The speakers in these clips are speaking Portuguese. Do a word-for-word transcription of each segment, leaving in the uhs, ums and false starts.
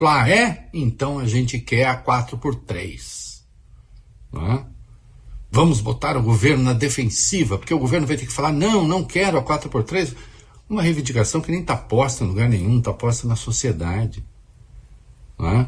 Lá é, então a gente quer a quatro por três. Não é? Vamos botar o governo na defensiva, porque o governo vai ter que falar, não, não quero a quatro por três. Uma reivindicação que nem está posta em lugar nenhum, está posta na sociedade. Não é?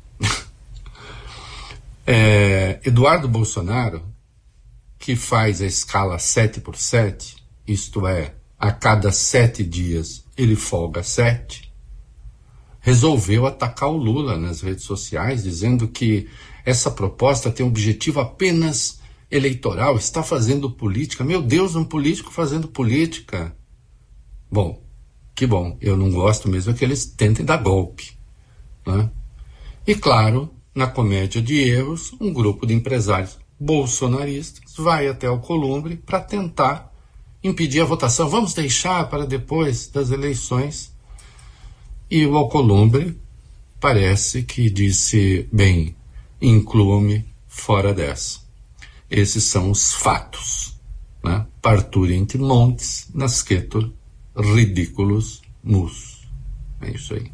É, Eduardo Bolsonaro, que faz a escala sete por sete, isto é, a cada sete dias ele folga sete, resolveu atacar o Lula nas redes sociais, dizendo que essa proposta tem objetivo apenas eleitoral, está fazendo política. Meu Deus, um político fazendo política. Bom, que bom, eu não gosto mesmo que eles tentem dar golpe. Né? E claro, na comédia de erros, um grupo de empresários bolsonaristas vai até Alcolumbre para tentar impedir a votação. Vamos deixar para depois das eleições. E o Alcolumbre parece que disse, bem, inclua-me fora dessa. Esses são os fatos. Né? Parturient montes, nascetur ridículos mus. É isso aí.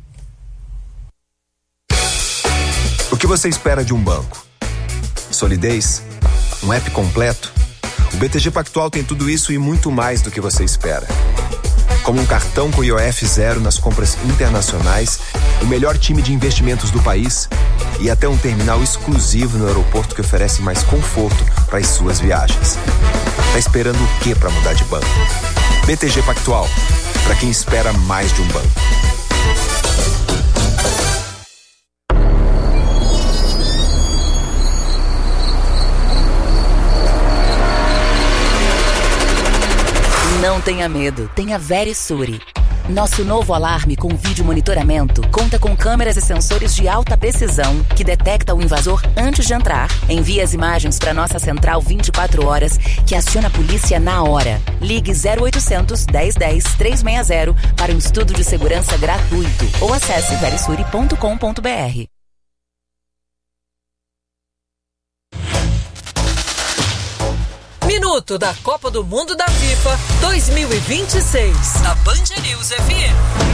O que você espera de um banco? Solidez? Um app completo? O B T G Pactual tem tudo isso e muito mais do que você espera. Como um cartão com I O F zero nas compras internacionais, o melhor time de investimentos do país e até um terminal exclusivo no aeroporto que oferece mais conforto para as suas viagens. Tá esperando o quê para mudar de banco? B T G Pactual, para quem espera mais de um banco. Não tenha medo, tenha Verisure. Nosso novo alarme com vídeo monitoramento conta com câmeras e sensores de alta precisão que detecta o invasor antes de entrar, envia as imagens para nossa central vinte e quatro horas, que aciona a polícia na hora. Ligue zero oitocentos, dez dez, trezentos e sessenta para um estudo de segurança gratuito ou acesse verisure ponto com ponto b r. Minuto da Copa do Mundo da FIFA dois mil e vinte e seis, na Band News F M.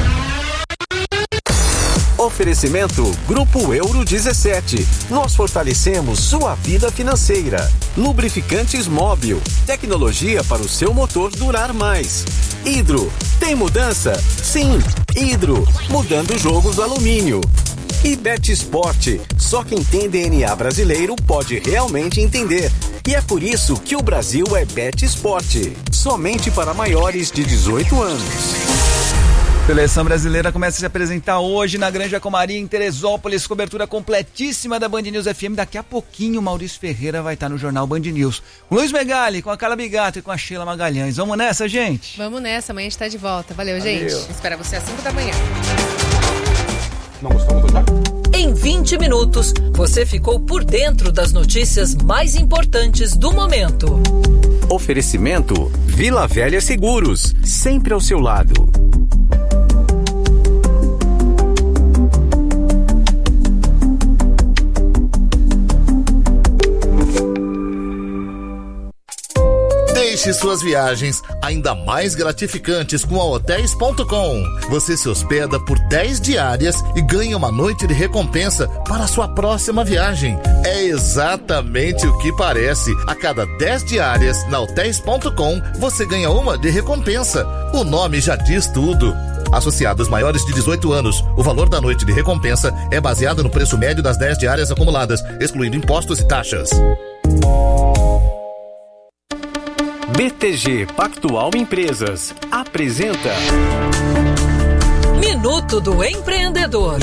Oferecimento Grupo Euro dezessete. Nós fortalecemos sua vida financeira. Lubrificantes Móbil. Tecnologia para o seu motor durar mais. Hidro. Tem mudança? Sim. Hidro. Mudando o jogo do alumínio. E Betsport. Só quem tem D N A brasileiro pode realmente entender. E é por isso que o Brasil é Betsport. Somente para maiores de dezoito anos. Seleção brasileira começa a se apresentar hoje na Granja Comaria, em Teresópolis. Cobertura completíssima da Band News F M. Daqui a pouquinho o Maurício Ferreira vai estar no Jornal Band News. Com Luiz Megali, com a Carla Bigato e com a Sheila Magalhães. Vamos nessa, gente? Vamos nessa, amanhã a gente tá de volta. Valeu, Valeu. gente. Espero você às cinco da manhã. Não gostou do já? Em vinte minutos, você ficou por dentro das notícias mais importantes do momento. Oferecimento Vila Velha Seguros. Sempre ao seu lado. Deixe suas viagens ainda mais gratificantes com a hotéis ponto com. Você se hospeda por dez diárias e ganha uma noite de recompensa para a sua próxima viagem. É exatamente o que parece. A cada dez diárias na hotéis ponto com, você ganha uma de recompensa. O nome já diz tudo. Associados maiores de dezoito anos, o valor da noite de recompensa é baseado no preço médio das dez diárias acumuladas, excluindo impostos e taxas. B T G Pactual Empresas apresenta Minuto do Empreendedor.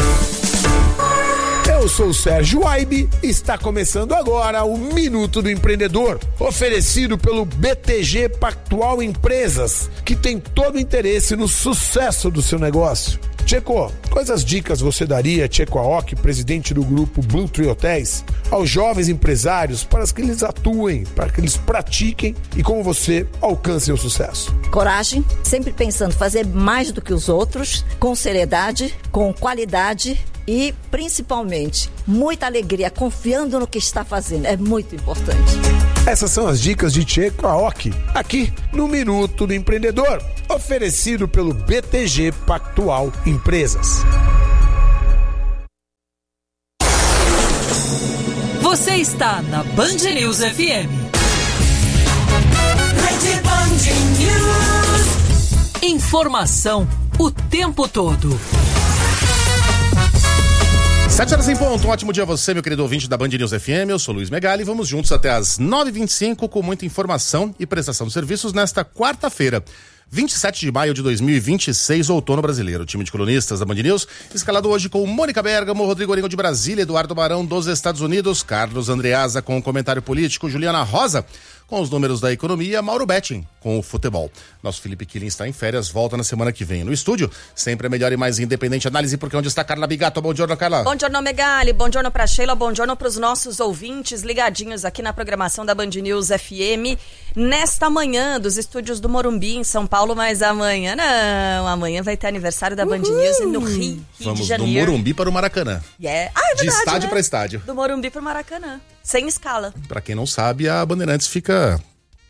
Eu sou o Sérgio Aibe e está começando agora o Minuto do Empreendedor, oferecido pelo B T G Pactual Empresas, que tem todo o interesse no sucesso do seu negócio. Tcheco, quais as dicas você daria, Tcheco Aoki, presidente do grupo Blue Tree Hotéis, aos jovens empresários para que eles atuem, para que eles pratiquem e, como você, alcancem o sucesso? Coragem, sempre pensando fazer mais do que os outros, com seriedade, com qualidade e, principalmente, muita alegria, confiando no que está fazendo. É muito importante. Essas são as dicas de Tcheco Aoki, aqui no Minuto do Empreendedor, oferecido pelo B T G Pactual Empresas. Você está na Band News F M. Rede Band News. Informação o tempo todo. Sete horas em ponto, um ótimo dia a você, meu querido ouvinte da Band News F M, eu sou Luiz Megali, vamos juntos até as nove e vinte e cinco com muita informação e prestação de serviços nesta quarta-feira, vinte e sete de maio de dois mil e vinte e seis, outono brasileiro. O time de colunistas da Band News, escalado hoje com Mônica Bergamo, Rodrigo Orengo de Brasília, Eduardo Barão dos Estados Unidos, Carlos Andreasa com o comentário político, Juliana Rosa com os números da economia, Mauro Betting com o futebol. Nosso Felipe Killing está em férias, volta na semana que vem. No estúdio, sempre a melhor e mais independente análise, porque onde está Carla Bigato? Bom dia, Carla. Bom dia, Megali. Bom dia para Sheila. Bom dia para os nossos ouvintes ligadinhos aqui na programação da Band News F M. Nesta manhã, dos estúdios do Morumbi, em São Paulo, mas amanhã não. Amanhã vai ter aniversário da Band News no Rio, Rio Vamos de Janeiro. do Morumbi para o Maracanã. Yeah. Ah, é verdade, de estádio né? para estádio. Do Morumbi para o Maracanã. Sem escala. Para quem não sabe, a Bandeirantes fica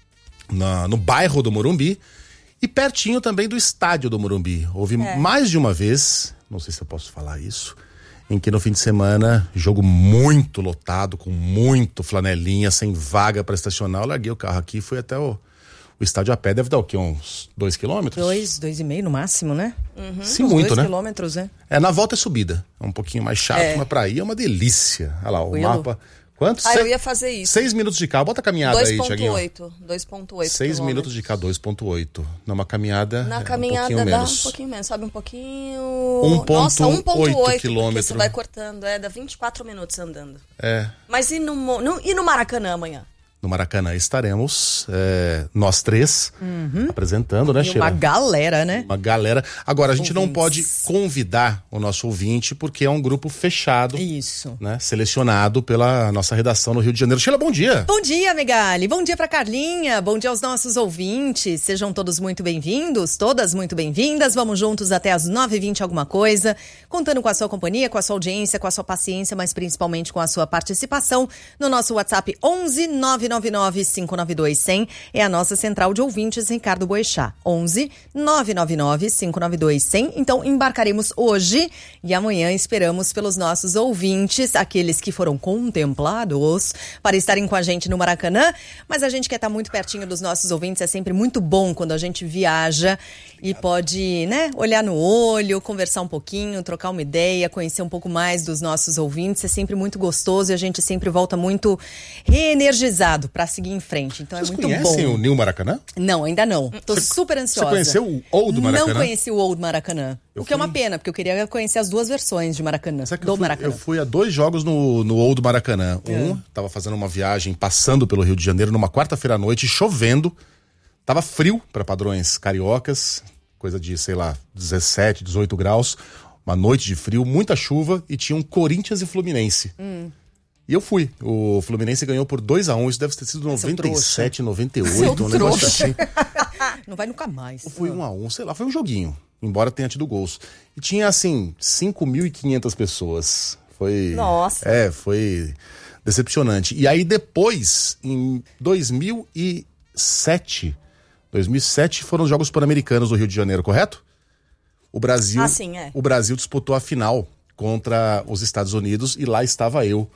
na, no bairro do Morumbi e pertinho também do estádio do Morumbi. Houve é. mais de uma vez, não sei se eu posso falar isso, em que no fim de semana, jogo muito lotado, com muito flanelinha, sem vaga para estacionar, eu larguei o carro aqui e fui até o, o estádio a pé. Deve dar o quê? Uns dois quilômetros? Dois, dois e meio no máximo, né? Uhum. Sim, Uns muito, dois né? quilômetros, né? É, na volta é subida. É um pouquinho mais chato, É. mas pra ir é uma delícia. Olha lá, o Tranquilo. mapa. Quanto? Ah, Se- eu ia fazer isso. Seis minutos de carro. Bota a caminhada aí, Thiaguinho. dois ponto oito. dois ponto oito Seis quilômetros. minutos de carro, dois ponto oito. Numa caminhada, Na é caminhada um pouquinho dá menos. um pouquinho menos, sobe um pouquinho. um ponto Nossa, um ponto oito oito quilômetro. Você vai cortando, é, dá vinte e quatro minutos andando. É, Mas e no, Mo- no, e no Maracanã amanhã? no Maracanã estaremos, é, nós três, apresentando, né, E Sheila? uma galera, né? Uma galera. Agora, a gente não pode Ouvintes. convidar o nosso ouvinte, porque é um grupo fechado, Isso. né? Selecionado pela nossa redação no Rio de Janeiro. Sheila, bom dia. Bom dia, Megali. Bom dia pra Carlinha. Bom dia aos nossos ouvintes. Sejam todos muito bem-vindos, todas muito bem-vindas. Vamos juntos até as nove e vinte alguma coisa, contando com a sua companhia, com a sua audiência, com a sua paciência, mas principalmente com a sua participação no nosso WhatsApp onze nove nove nove cinco nove dois cem. É a nossa central de ouvintes, Ricardo Boechat. onze nove nove nove cinco nove dois cem. Então, embarcaremos hoje e amanhã esperamos pelos nossos ouvintes, aqueles que foram contemplados, para estarem com a gente no Maracanã. Mas a gente quer estar muito pertinho dos nossos ouvintes. É sempre muito bom quando a gente viaja e pode, né, olhar no olho, conversar um pouquinho, trocar uma ideia, conhecer um pouco mais dos nossos ouvintes. É sempre muito gostoso e a gente sempre volta muito reenergizado para seguir em frente. Então Vocês é muito conhecem bom. o New Maracanã? Não, ainda não. Tô Você- super ansiosa. Você conheceu o Old Maracanã? Não conheci o Old Maracanã. Eu o que é uma fui- pena, porque eu queria conhecer as duas versões de Maracanã. Sabe que do eu, fui, Maracanã. eu fui a dois jogos no, no Old Maracanã. Um, tava fazendo uma viagem, passando pelo Rio de Janeiro, numa quarta-feira à noite, chovendo. Tava frio para padrões cariocas, coisa de, sei lá, dezessete, dezoito graus. Uma noite de frio, muita chuva e tinha um Corinthians e Fluminense. Hum. E eu fui. O Fluminense ganhou por dois a um, isso deve ter sido Seu noventa e sete, noventa e Seu oito, um negócio trouxa. assim. Não vai nunca mais. Foi um a um, sei lá, foi um joguinho. Embora tenha tido gols. E tinha, assim, cinco mil e quinhentas pessoas. Foi... Nossa. É, foi decepcionante. E aí depois, em dois mil e sete, dois mil e sete foram os Jogos Pan-Americanos do Rio de Janeiro, correto? O Brasil, Ah, sim, é. o Brasil disputou a final contra os Estados Unidos e lá estava eu.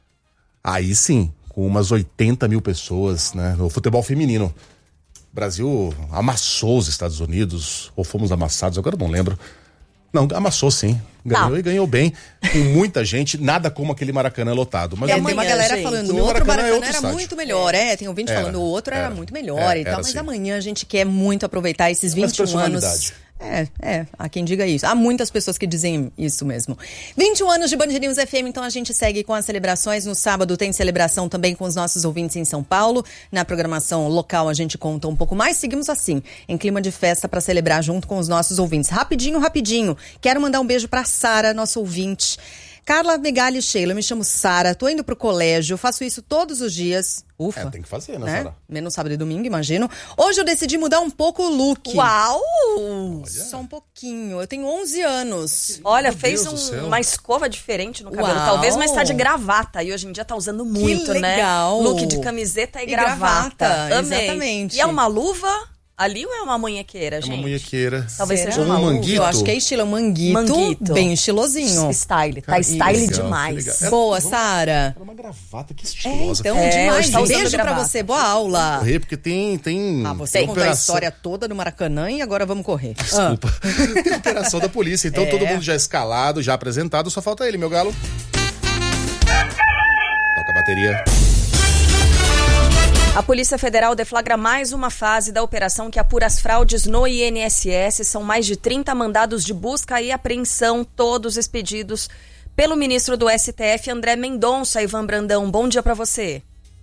Aí sim, com umas oitenta mil pessoas, né, no futebol feminino. O Brasil amassou os Estados Unidos, ou fomos amassados, agora eu não lembro. Não, amassou sim. Ganhou Tá. e ganhou bem, com muita gente, nada como aquele Maracanã lotado. Mas É, o- tem uma amanhã, galera gente. falando, O o New outro Maracanã é Maracanã outro era estádio. muito melhor. É, tem ouvinte Era, falando, o outro era, era. muito melhor É, e tal. era Mas sim. amanhã a gente quer muito aproveitar esses Mais vinte e um anos. personalidade. É, é, há quem diga isso. Há muitas pessoas que dizem isso mesmo. vinte e um anos de Band News F M, então a gente segue com as celebrações. No sábado tem celebração também com os nossos ouvintes em São Paulo. Na programação local a gente conta um pouco mais. Seguimos assim, em clima de festa para celebrar junto com os nossos ouvintes. Rapidinho, rapidinho. Quero mandar um beijo para Sara, nossa ouvinte. Carla, Megali e Sheila, eu me chamo Sara, tô indo pro colégio, faço isso todos os dias. Ufa. É, tem que fazer, né, né? Sara? Menos sábado e domingo, imagino. Hoje eu decidi mudar um pouco o look. Uau! Só um pouquinho. Eu tenho onze anos. Olha, Meu fez Deus do céu. um- uma escova diferente no cabelo, Uau! talvez, mas tá de gravata. E hoje em dia tá usando muito, legal. né? Look de camiseta e, E gravata. gravata, Amei. exatamente. E é uma luva? ali ou é uma munhequeira, É gente? uma munhequeira. Talvez Será? seja Ou uma um uva. manguito. Eu acho que é estilo manguito, Manguito. bem estilosinho. Style, tá Cara, style que legal, demais. que legal. Boa, Sara. Uma gravata, que É, estilosa. então, É, demais. hoje tá usando Beijo pra gravata. você, boa aula. Correr, porque tem... tem Ah, você contou a operação- história toda do Maracanã e agora vamos correr. Desculpa. Tem operação da polícia, então É. todo mundo já escalado, já apresentado, só falta ele, meu galo. Toca a bateria. A Polícia Federal deflagra mais uma fase da operação que apura as fraudes no I N S S. São mais de trinta mandados de busca e apreensão, todos expedidos pelo ministro do S T F, André Mendonça. Ivan Brandão, bom dia para você.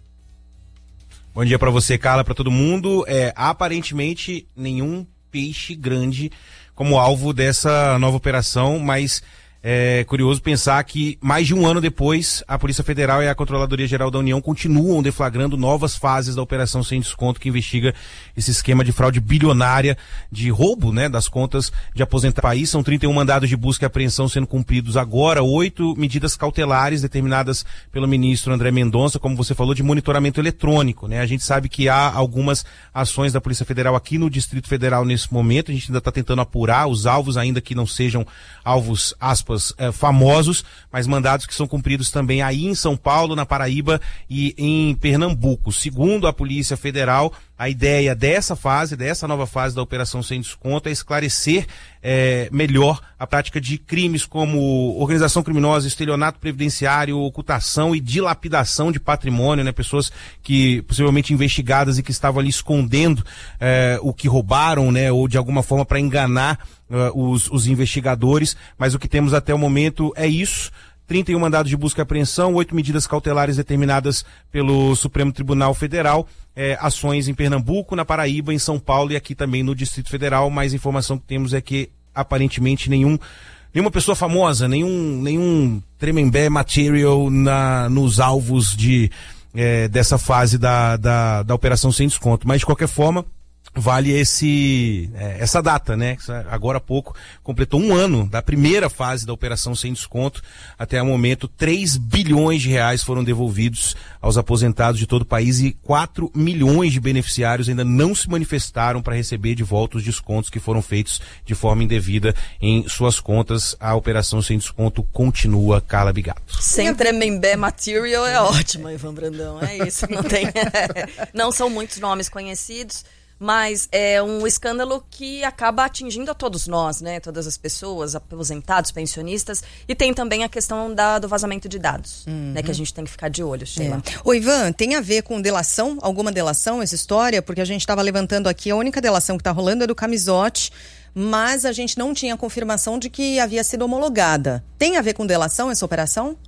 Bom dia para você, Carla, para todo mundo. É, aparentemente, nenhum peixe grande como alvo dessa nova operação, mas é curioso pensar que mais de um ano depois, a Polícia Federal e a Controladoria Geral da União continuam deflagrando novas fases da Operação Sem Desconto, que investiga esse esquema de fraude bilionária, de roubo, né, das contas de aposentar o país. São trinta e um mandados de busca e apreensão sendo cumpridos agora, oito medidas cautelares determinadas pelo ministro André Mendonça, como você falou, de monitoramento eletrônico, né? A gente sabe que há algumas ações da Polícia Federal aqui no Distrito Federal nesse momento, a gente ainda está tentando apurar os alvos, ainda que não sejam alvos, aspas, Eh, famosos, mas mandados que são cumpridos também aí em São Paulo, na Paraíba e em Pernambuco. Segundo a Polícia Federal, a ideia dessa fase, dessa nova fase da Operação Sem Desconto é esclarecer eh, melhor a prática de crimes como organização criminosa, estelionato previdenciário, ocultação e dilapidação de patrimônio, né? Pessoas que possivelmente investigadas e que estavam ali escondendo eh, o que roubaram, né? Ou de alguma forma para enganar Uh, os, os investigadores, mas o que temos até o momento é isso. trinta e um mandados de busca e apreensão, oito medidas cautelares determinadas pelo Supremo Tribunal Federal, eh, ações em Pernambuco, na Paraíba, em São Paulo e aqui também no Distrito Federal. Mais informação que temos é que aparentemente nenhum nenhuma pessoa famosa, nenhum, nenhum Tremembé material na, nos alvos de, eh, dessa fase da, da, da Operação Sem Desconto. Mas de qualquer forma, vale esse, essa data, né? Agora há pouco completou um ano da primeira fase da Operação Sem Desconto. Até o momento, três bilhões de reais foram devolvidos aos aposentados de todo o país e quatro milhões de beneficiários ainda não se manifestaram para receber de volta os descontos que foram feitos de forma indevida em suas contas. A Operação Sem Desconto continua, Carla Bigato. Sem Tremembé material é ótimo, Ivan Brandão. É isso, não tem. Não são muitos nomes conhecidos. Mas é um escândalo que acaba atingindo a todos nós, né? Todas as pessoas, aposentados, pensionistas. E tem também a questão da, do vazamento de dados, uhum. né? Que a gente tem que ficar de olho, Sheila. É. Ô, Ivan, tem a ver com delação? Alguma delação essa história? Porque a gente estava levantando aqui, a única delação que está rolando é do Camisote, mas a gente não tinha confirmação de que havia sido homologada. Tem a ver com delação essa operação?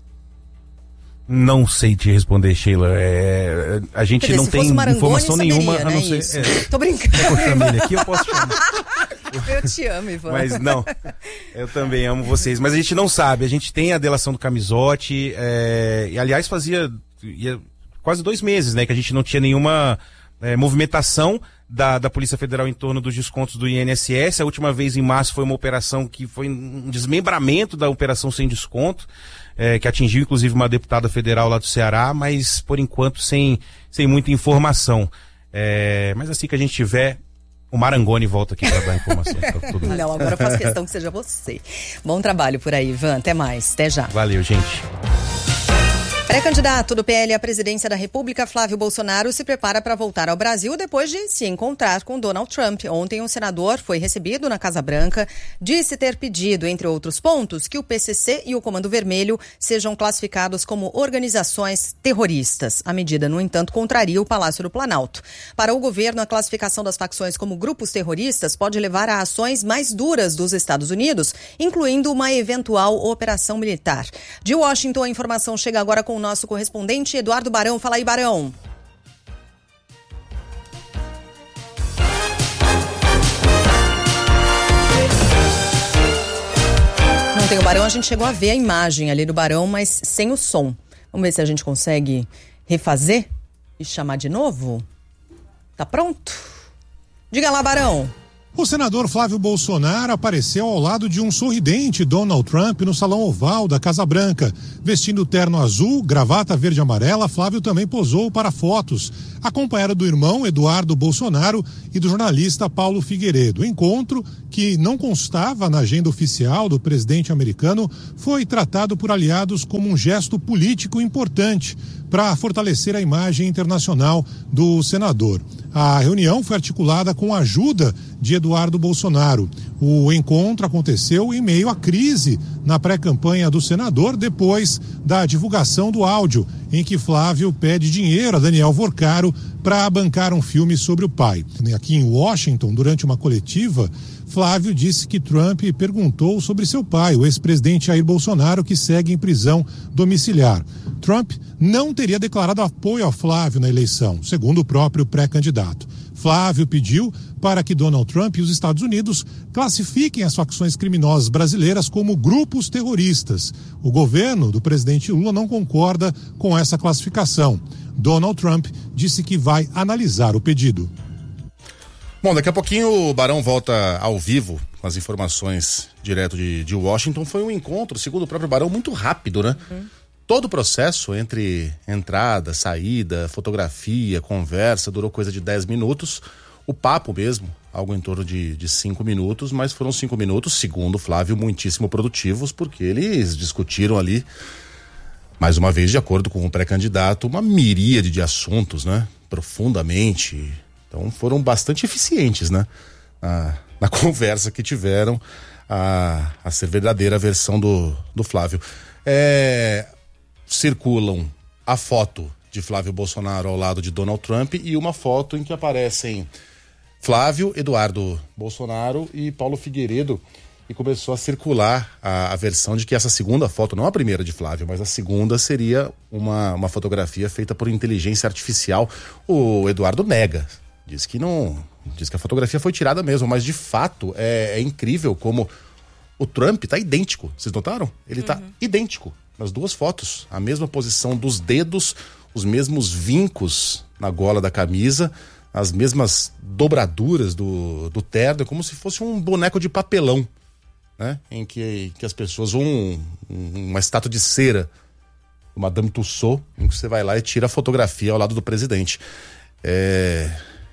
Não sei te responder, Sheila. É, a gente dizer, não tem informação saberia, nenhuma, né, a não ser. É, Tô brincando. Quer que eu chame ele aqui? Eu posso chamar. Eu te amo, Ivan. Mas não, eu também amo vocês. Mas a gente não sabe. A gente tem a delação do Camisote. É, e aliás, fazia ia, quase dois meses, né, que a gente não tinha nenhuma é, movimentação da, da Polícia Federal em torno dos descontos do I N S S. A última vez em março foi uma operação que foi um desmembramento da Operação Sem Desconto. É, que atingiu inclusive uma deputada federal lá do Ceará, mas por enquanto sem, sem muita informação. É, mas assim que a gente tiver, o Marangoni volta aqui para dar informação para todo mundo. Não, agora eu faço questão que seja você. Bom trabalho por aí, Ivan. Até mais. Até já. Valeu, gente. Pré-candidato do P L à presidência da República, Flávio Bolsonaro, se prepara para voltar ao Brasil depois de se encontrar com Donald Trump. Ontem, o senador foi recebido na Casa Branca, disse ter pedido, entre outros pontos, que o P C C e o Comando Vermelho sejam classificados como organizações terroristas. A medida, no entanto, contraria o Palácio do Planalto. Para o governo, a classificação das facções como grupos terroristas pode levar a ações mais duras dos Estados Unidos, incluindo uma eventual operação militar. De Washington, a informação chega agora com o nosso correspondente Eduardo Barão. Fala aí, Barão. Não tem o Barão, a gente chegou a ver a imagem ali do Barão, mas sem o som. Vamos ver se a gente consegue refazer e chamar de novo. Tá pronto? Diga lá, Barão. O senador Flávio Bolsonaro apareceu ao lado de um sorridente Donald Trump no Salão Oval da Casa Branca. Vestindo terno azul, gravata verde e amarela, Flávio também posou para fotos, acompanhado do irmão Eduardo Bolsonaro e do jornalista Paulo Figueiredo. O encontro, que não constava na agenda oficial do presidente americano, foi tratado por aliados como um gesto político importante para fortalecer a imagem internacional do senador. A reunião foi articulada com a ajuda de Eduardo Bolsonaro. O encontro aconteceu em meio à crise na pré-campanha do senador, depois da divulgação do áudio em que Flávio pede dinheiro a Daniel Vorcaro para bancar um filme sobre o pai. Aqui em Washington, durante uma coletiva, Flávio disse que Trump perguntou sobre seu pai, o ex-presidente Jair Bolsonaro, que segue em prisão domiciliar. Trump não teria declarado apoio a Flávio na eleição, segundo o próprio pré-candidato. Flávio pediu para que Donald Trump e os Estados Unidos classifiquem as facções criminosas brasileiras como grupos terroristas. O governo do presidente Lula não concorda com essa classificação. Donald Trump disse que vai analisar o pedido. Bom, daqui a pouquinho o Barão volta ao vivo com as informações direto de, de Washington. Foi um encontro, segundo o próprio Barão, muito rápido, né? Uhum. Todo o processo entre entrada, saída, fotografia, conversa, durou coisa de dez minutos. O papo mesmo, algo em torno de, de cinco minutos, mas foram cinco minutos, segundo Flávio, muitíssimo produtivos, porque eles discutiram ali, mais uma vez, de acordo com o pré-candidato, uma miríade de assuntos, né? Profundamente. Então foram bastante eficientes, né? Na, na conversa que tiveram, a, a ser verdadeira versão do, do Flávio. É... Circulam a foto de Flávio Bolsonaro ao lado de Donald Trump e uma foto em que aparecem Flávio, Eduardo Bolsonaro e Paulo Figueiredo, e começou a circular a, a versão de que essa segunda foto, não a primeira de Flávio, mas a segunda seria uma, uma fotografia feita por inteligência artificial. O Eduardo nega, diz que não, diz que a fotografia foi tirada mesmo, mas de fato é, é incrível como o Trump tá idêntico, vocês notaram? Ele tá uhum. idêntico nas duas fotos, a mesma posição dos dedos, os mesmos vincos na gola da camisa, as mesmas dobraduras do, do terno, como se fosse um boneco de papelão, né? Em que, que as pessoas, um, uma estátua de cera, o Madame Tussauds, em que você vai lá e tira a fotografia ao lado do presidente. É...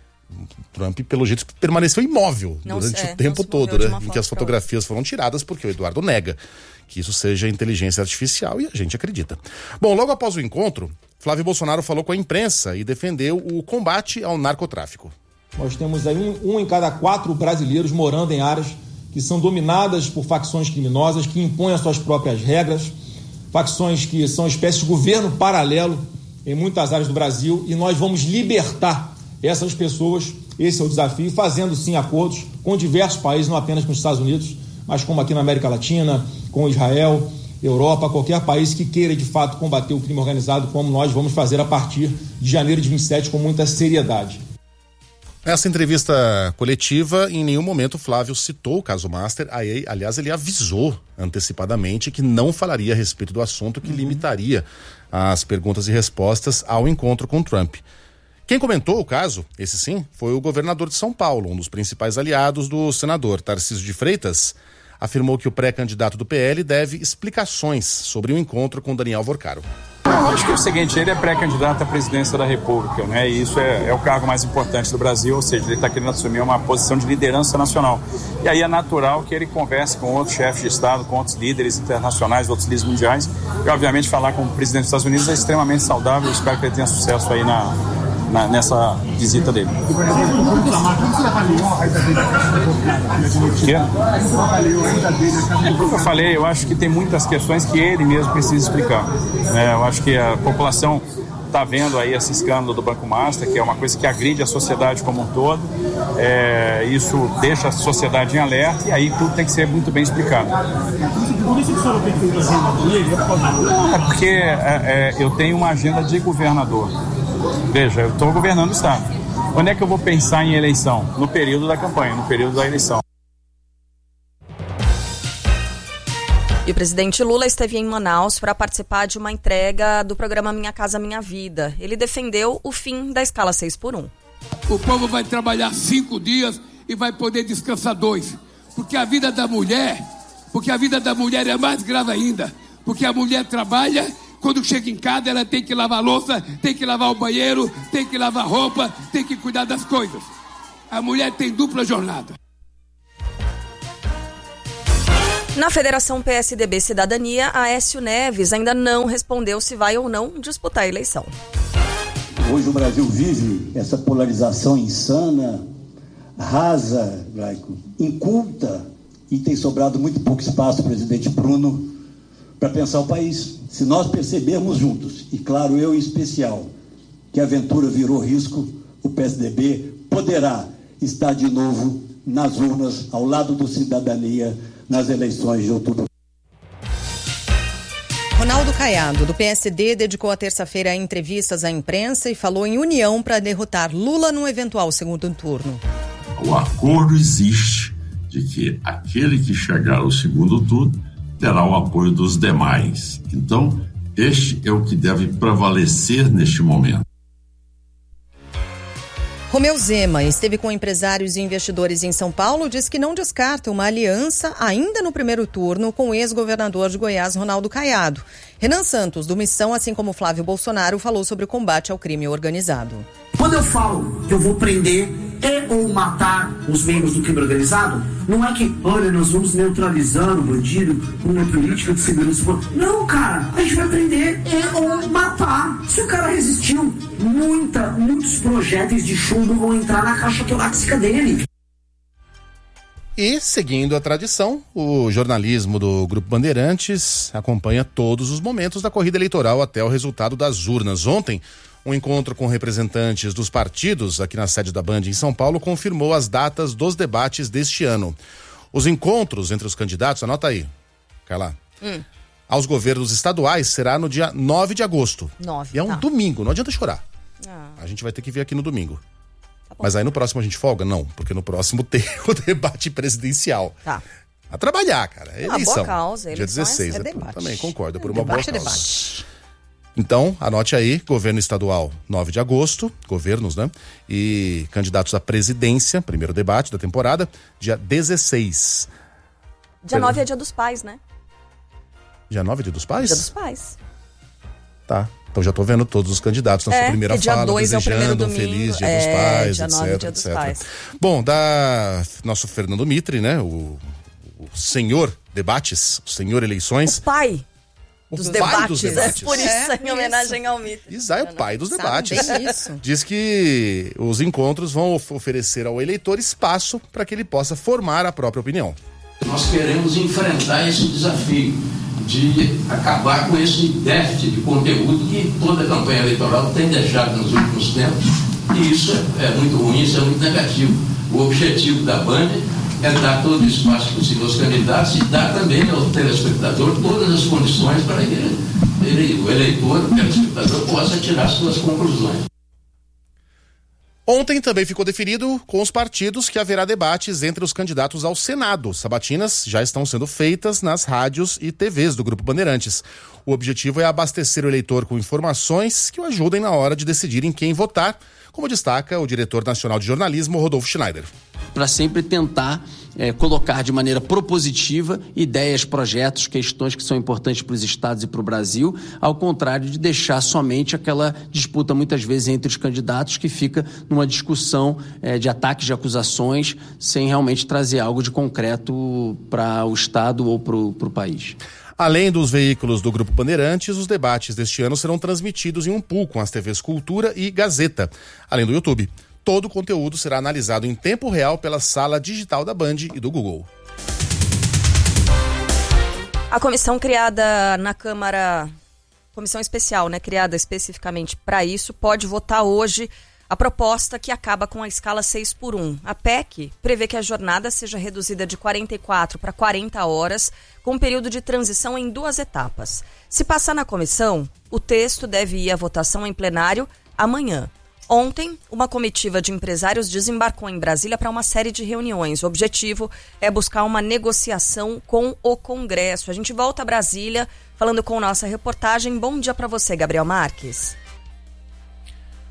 Trump, pelo jeito, permaneceu imóvel não, durante é, o tempo todo, né? Em que as fotografias foram tiradas, porque o Eduardo nega que isso seja inteligência artificial e a gente acredita. Bom, logo após o encontro, Flávio Bolsonaro falou com a imprensa e defendeu o combate ao narcotráfico. Nós temos aí um, um em cada quatro brasileiros morando em áreas que são dominadas por facções criminosas que impõem as suas próprias regras, facções que são espécies de governo paralelo em muitas áreas do Brasil, e nós vamos libertar essas pessoas. Esse é o desafio, fazendo sim acordos com diversos países, não apenas com os Estados Unidos, mas como aqui na América Latina, com Israel, Europa, qualquer país que queira de fato combater o crime organizado, como nós vamos fazer a partir de janeiro de vinte e sete com muita seriedade. Nessa entrevista coletiva, em nenhum momento Flávio citou o caso Master. Aí, aliás, ele avisou antecipadamente que não falaria a respeito do assunto, que uhum. limitaria as perguntas e respostas ao encontro com Trump. Quem comentou o caso, esse sim, foi o governador de São Paulo, um dos principais aliados do senador. Tarcísio de Freitas afirmou que o pré-candidato do P L deve explicações sobre o encontro com Daniel Vorcaro. Eu acho que é o seguinte, ele é pré-candidato à presidência da República, né? E isso é, é o cargo mais importante do Brasil, ou seja, ele está querendo assumir uma posição de liderança nacional. E aí é natural que ele converse com outros chefes de Estado, com outros líderes internacionais, outros líderes mundiais. E, obviamente, falar com o presidente dos Estados Unidos é extremamente saudável. Eu espero que ele tenha sucesso aí na... Na, nessa visita dele. Como eu falei, eu acho que tem muitas questões que ele mesmo precisa explicar. É, eu acho que a população está vendo aí esse escândalo do Banco Master, que é uma coisa que agride a sociedade como um todo. É, isso deixa a sociedade em alerta e aí tudo tem que ser muito bem explicado. É porque é, é, eu tenho uma agenda de governador. Veja, eu estou governando o Estado. Quando é que eu vou pensar em eleição? No período da campanha, no período da eleição. E o presidente Lula esteve em Manaus para participar de uma entrega do programa Minha Casa Minha Vida. Ele defendeu o fim da escala seis por um. O povo vai trabalhar cinco dias e vai poder descansar dois. Porque a vida da mulher, porque a vida da mulher é mais grave ainda. Porque a mulher trabalha, quando chega em casa ela tem que lavar a louça, tem que lavar o banheiro, tem que lavar roupa, tem que cuidar das coisas. A mulher tem dupla jornada. Na Federação P S D B Cidadania, Aécio Neves ainda não respondeu se vai ou não disputar a eleição. Hoje o Brasil vive essa polarização insana, rasa, inculta, e tem sobrado muito pouco espaço ao presidente Bruno para pensar o país. Se nós percebermos juntos, e claro, eu em especial, que a aventura virou risco, o P S D B poderá estar de novo nas urnas, ao lado do Cidadania, nas eleições de outubro. Ronaldo Caiado, do P S D, dedicou a terça-feira a entrevistas à imprensa e falou em união para derrotar Lula num eventual segundo turno. O acordo existe de que aquele que chegar ao segundo turno terá o apoio dos demais. Então, este é o que deve prevalecer neste momento. Romeu Zema esteve com empresários e investidores em São Paulo, diz que não descarta uma aliança ainda no primeiro turno com o ex-governador de Goiás, Ronaldo Caiado. Renan Santos, do Missão, assim como Flávio Bolsonaro, falou sobre o combate ao crime organizado. Quando eu falo que eu vou prender e ou matar os membros do crime organizado, não é que, olha, nós vamos neutralizar o bandido com uma política de segurança. Não, cara, a gente vai prender e ou matar. Se o cara resistiu, muita, muitos projéteis de chumbo vão entrar na caixa torácica dele. E, seguindo a tradição, o jornalismo do Grupo Bandeirantes acompanha todos os momentos da corrida eleitoral até o resultado das urnas. Ontem, um encontro com representantes dos partidos aqui na sede da Band em São Paulo confirmou as datas dos debates deste ano. Os encontros entre os candidatos, anota aí, Carla, hum. aos governos estaduais será no dia nove de agosto. nove, e é um tá. domingo, não adianta chorar. Ah. A gente vai ter que vir aqui no domingo. Tá, mas aí no próximo a gente folga? Não, porque no próximo tem o debate presidencial. Tá. A trabalhar, cara. É eleição. Uma boa causa. Dia dezesseis. É é, debate. Também concordo, por é uma debate, boa é causa. Debate. Então, anote aí, governo estadual, nove de agosto, governos, né? E candidatos à presidência, primeiro debate da temporada, dia dezesseis. Dia nove é dia dos pais, né? Dia nove é dia dos pais? Dia dos pais. Tá. Então já tô vendo todos os candidatos na é, sua primeira dia fala, dois desejando é um feliz dia é, dos pais, dia etc, nove, dia dos etcétera. Pais. Bom, da nosso Fernando Mitre, né? O, o senhor debates, o senhor eleições. O pai. O Dos pai debates. dos debates. É por isso, É, em homenagem ao Mitre. Isa é o pai dos Sabe debates. bem isso. Diz que os encontros vão of- oferecer ao eleitor espaço para que ele possa formar a própria opinião. Nós queremos enfrentar esse desafio de acabar com esse déficit de conteúdo que toda a campanha eleitoral tem deixado nos últimos tempos. E isso é, é muito ruim, isso é muito negativo. O objetivo da Band é dar todo o espaço possível aos candidatos e dar também ao telespectador todas as condições para que ele, ele, o eleitor, o telespectador, possa tirar suas conclusões. Ontem também ficou definido com os partidos que haverá debates entre os candidatos ao Senado. Sabatinas já estão sendo feitas nas rádios e T Vs do Grupo Bandeirantes. O objetivo é abastecer o eleitor com informações que o ajudem na hora de decidir em quem votar, como destaca o diretor nacional de jornalismo, Rodolfo Schneider. Para sempre tentar é, colocar de maneira propositiva ideias, projetos, questões que são importantes para os estados e para o Brasil, ao contrário de deixar somente aquela disputa muitas vezes entre os candidatos que fica numa discussão é, de ataques, de acusações, sem realmente trazer algo de concreto para o estado ou para o país. Além dos veículos do Grupo Bandeirantes, os debates deste ano serão transmitidos em um pool com as T Vs Cultura e Gazeta, além do YouTube. Todo o conteúdo será analisado em tempo real pela sala digital da Band e do Google. A comissão criada na Câmara, comissão especial, né, criada especificamente para isso, pode votar hoje a proposta que acaba com a escala seis por um. A P E C prevê que a jornada seja reduzida de quarenta e quatro para quarenta horas, com um período de transição em duas etapas. Se passar na comissão, o texto deve ir à votação em plenário amanhã. Ontem, uma comitiva de empresários desembarcou em Brasília para uma série de reuniões. O objetivo é buscar uma negociação com o Congresso. A gente volta a Brasília falando com nossa reportagem. Bom dia para você, Gabriel Marques.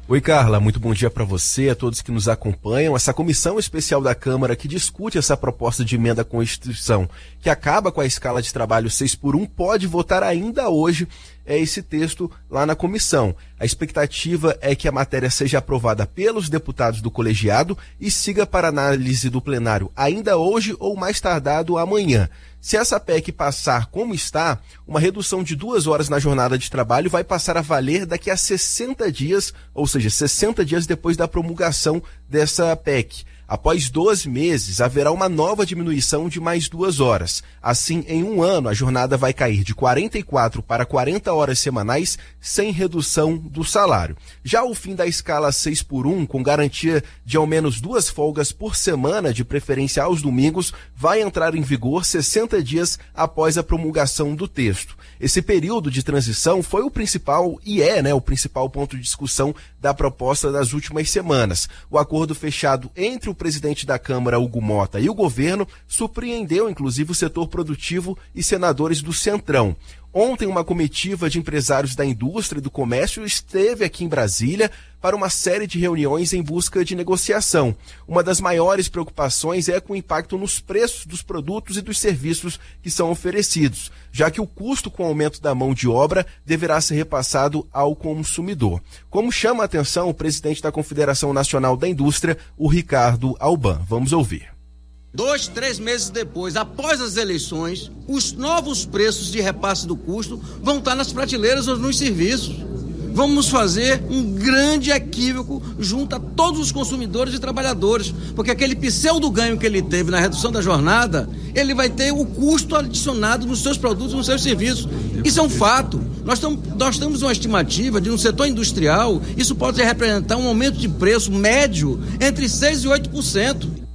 Oi, Carla, muito bom dia para você, a todos que nos acompanham. Essa comissão especial da Câmara que discute essa proposta de emenda à Constituição, que acaba com a escala de trabalho seis por um, pode votar ainda hoje é, esse texto lá na comissão. A expectativa é que a matéria seja aprovada pelos deputados do colegiado e siga para análise do plenário ainda hoje ou mais tardado amanhã. Se essa P E C passar como está, uma redução de duas horas na jornada de trabalho vai passar a valer daqui a sessenta dias, ou seja, sessenta dias depois da promulgação dessa P E C. Após doze meses, haverá uma nova diminuição de mais duas horas. Assim, em um ano, a jornada vai cair de quarenta e quatro para quarenta horas semanais, sem redução do salário. Já o fim da escala seis por um, com garantia de ao menos duas folgas por semana, de preferência aos domingos, vai entrar em vigor sessenta dias após a promulgação do texto. Esse período de transição foi o principal, e é, né, o principal ponto de discussão da proposta das últimas semanas. O acordo fechado entre o presidente da Câmara, Hugo Mota, e o governo surpreendeu, inclusive, o setor produtivo e senadores do Centrão. Ontem, uma comitiva de empresários da indústria e do comércio esteve aqui em Brasília para uma série de reuniões em busca de negociação. Uma das maiores preocupações é com o impacto nos preços dos produtos e dos serviços que são oferecidos, já que o custo com o aumento da mão de obra deverá ser repassado ao consumidor. Como chama a atenção o presidente da Confederação Nacional da Indústria, o Ricardo Alban. Vamos ouvir. Dois, três meses depois, após as eleições, os novos preços de repasse do custo vão estar nas prateleiras ou nos serviços. Vamos fazer um grande equívoco junto a todos os consumidores e trabalhadores, porque aquele pseudo ganho que ele teve na redução da jornada, ele vai ter o custo adicionado nos seus produtos e nos seus serviços. Isso é um fato. Nós, tam, nós temos uma estimativa de um setor industrial, isso pode representar um aumento de preço médio entre seis por cento e oito por cento.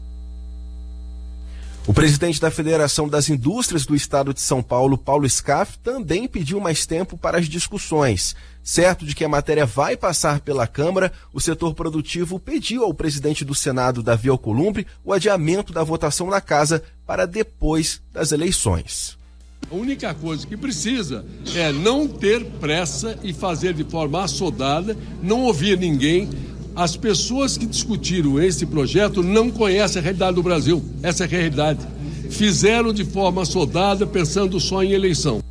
O presidente da Federação das Indústrias do Estado de São Paulo, Paulo Scaff, também pediu mais tempo para as discussões. Certo de que a matéria vai passar pela Câmara, o setor produtivo pediu ao presidente do Senado, Davi Alcolumbre, o adiamento da votação na casa para depois das eleições. A única coisa que precisa é não ter pressa e fazer de forma assodada, não ouvir ninguém. As pessoas que discutiram esse projeto não conhecem a realidade do Brasil. Essa é a realidade. Fizeram de forma assodada, pensando só em eleição.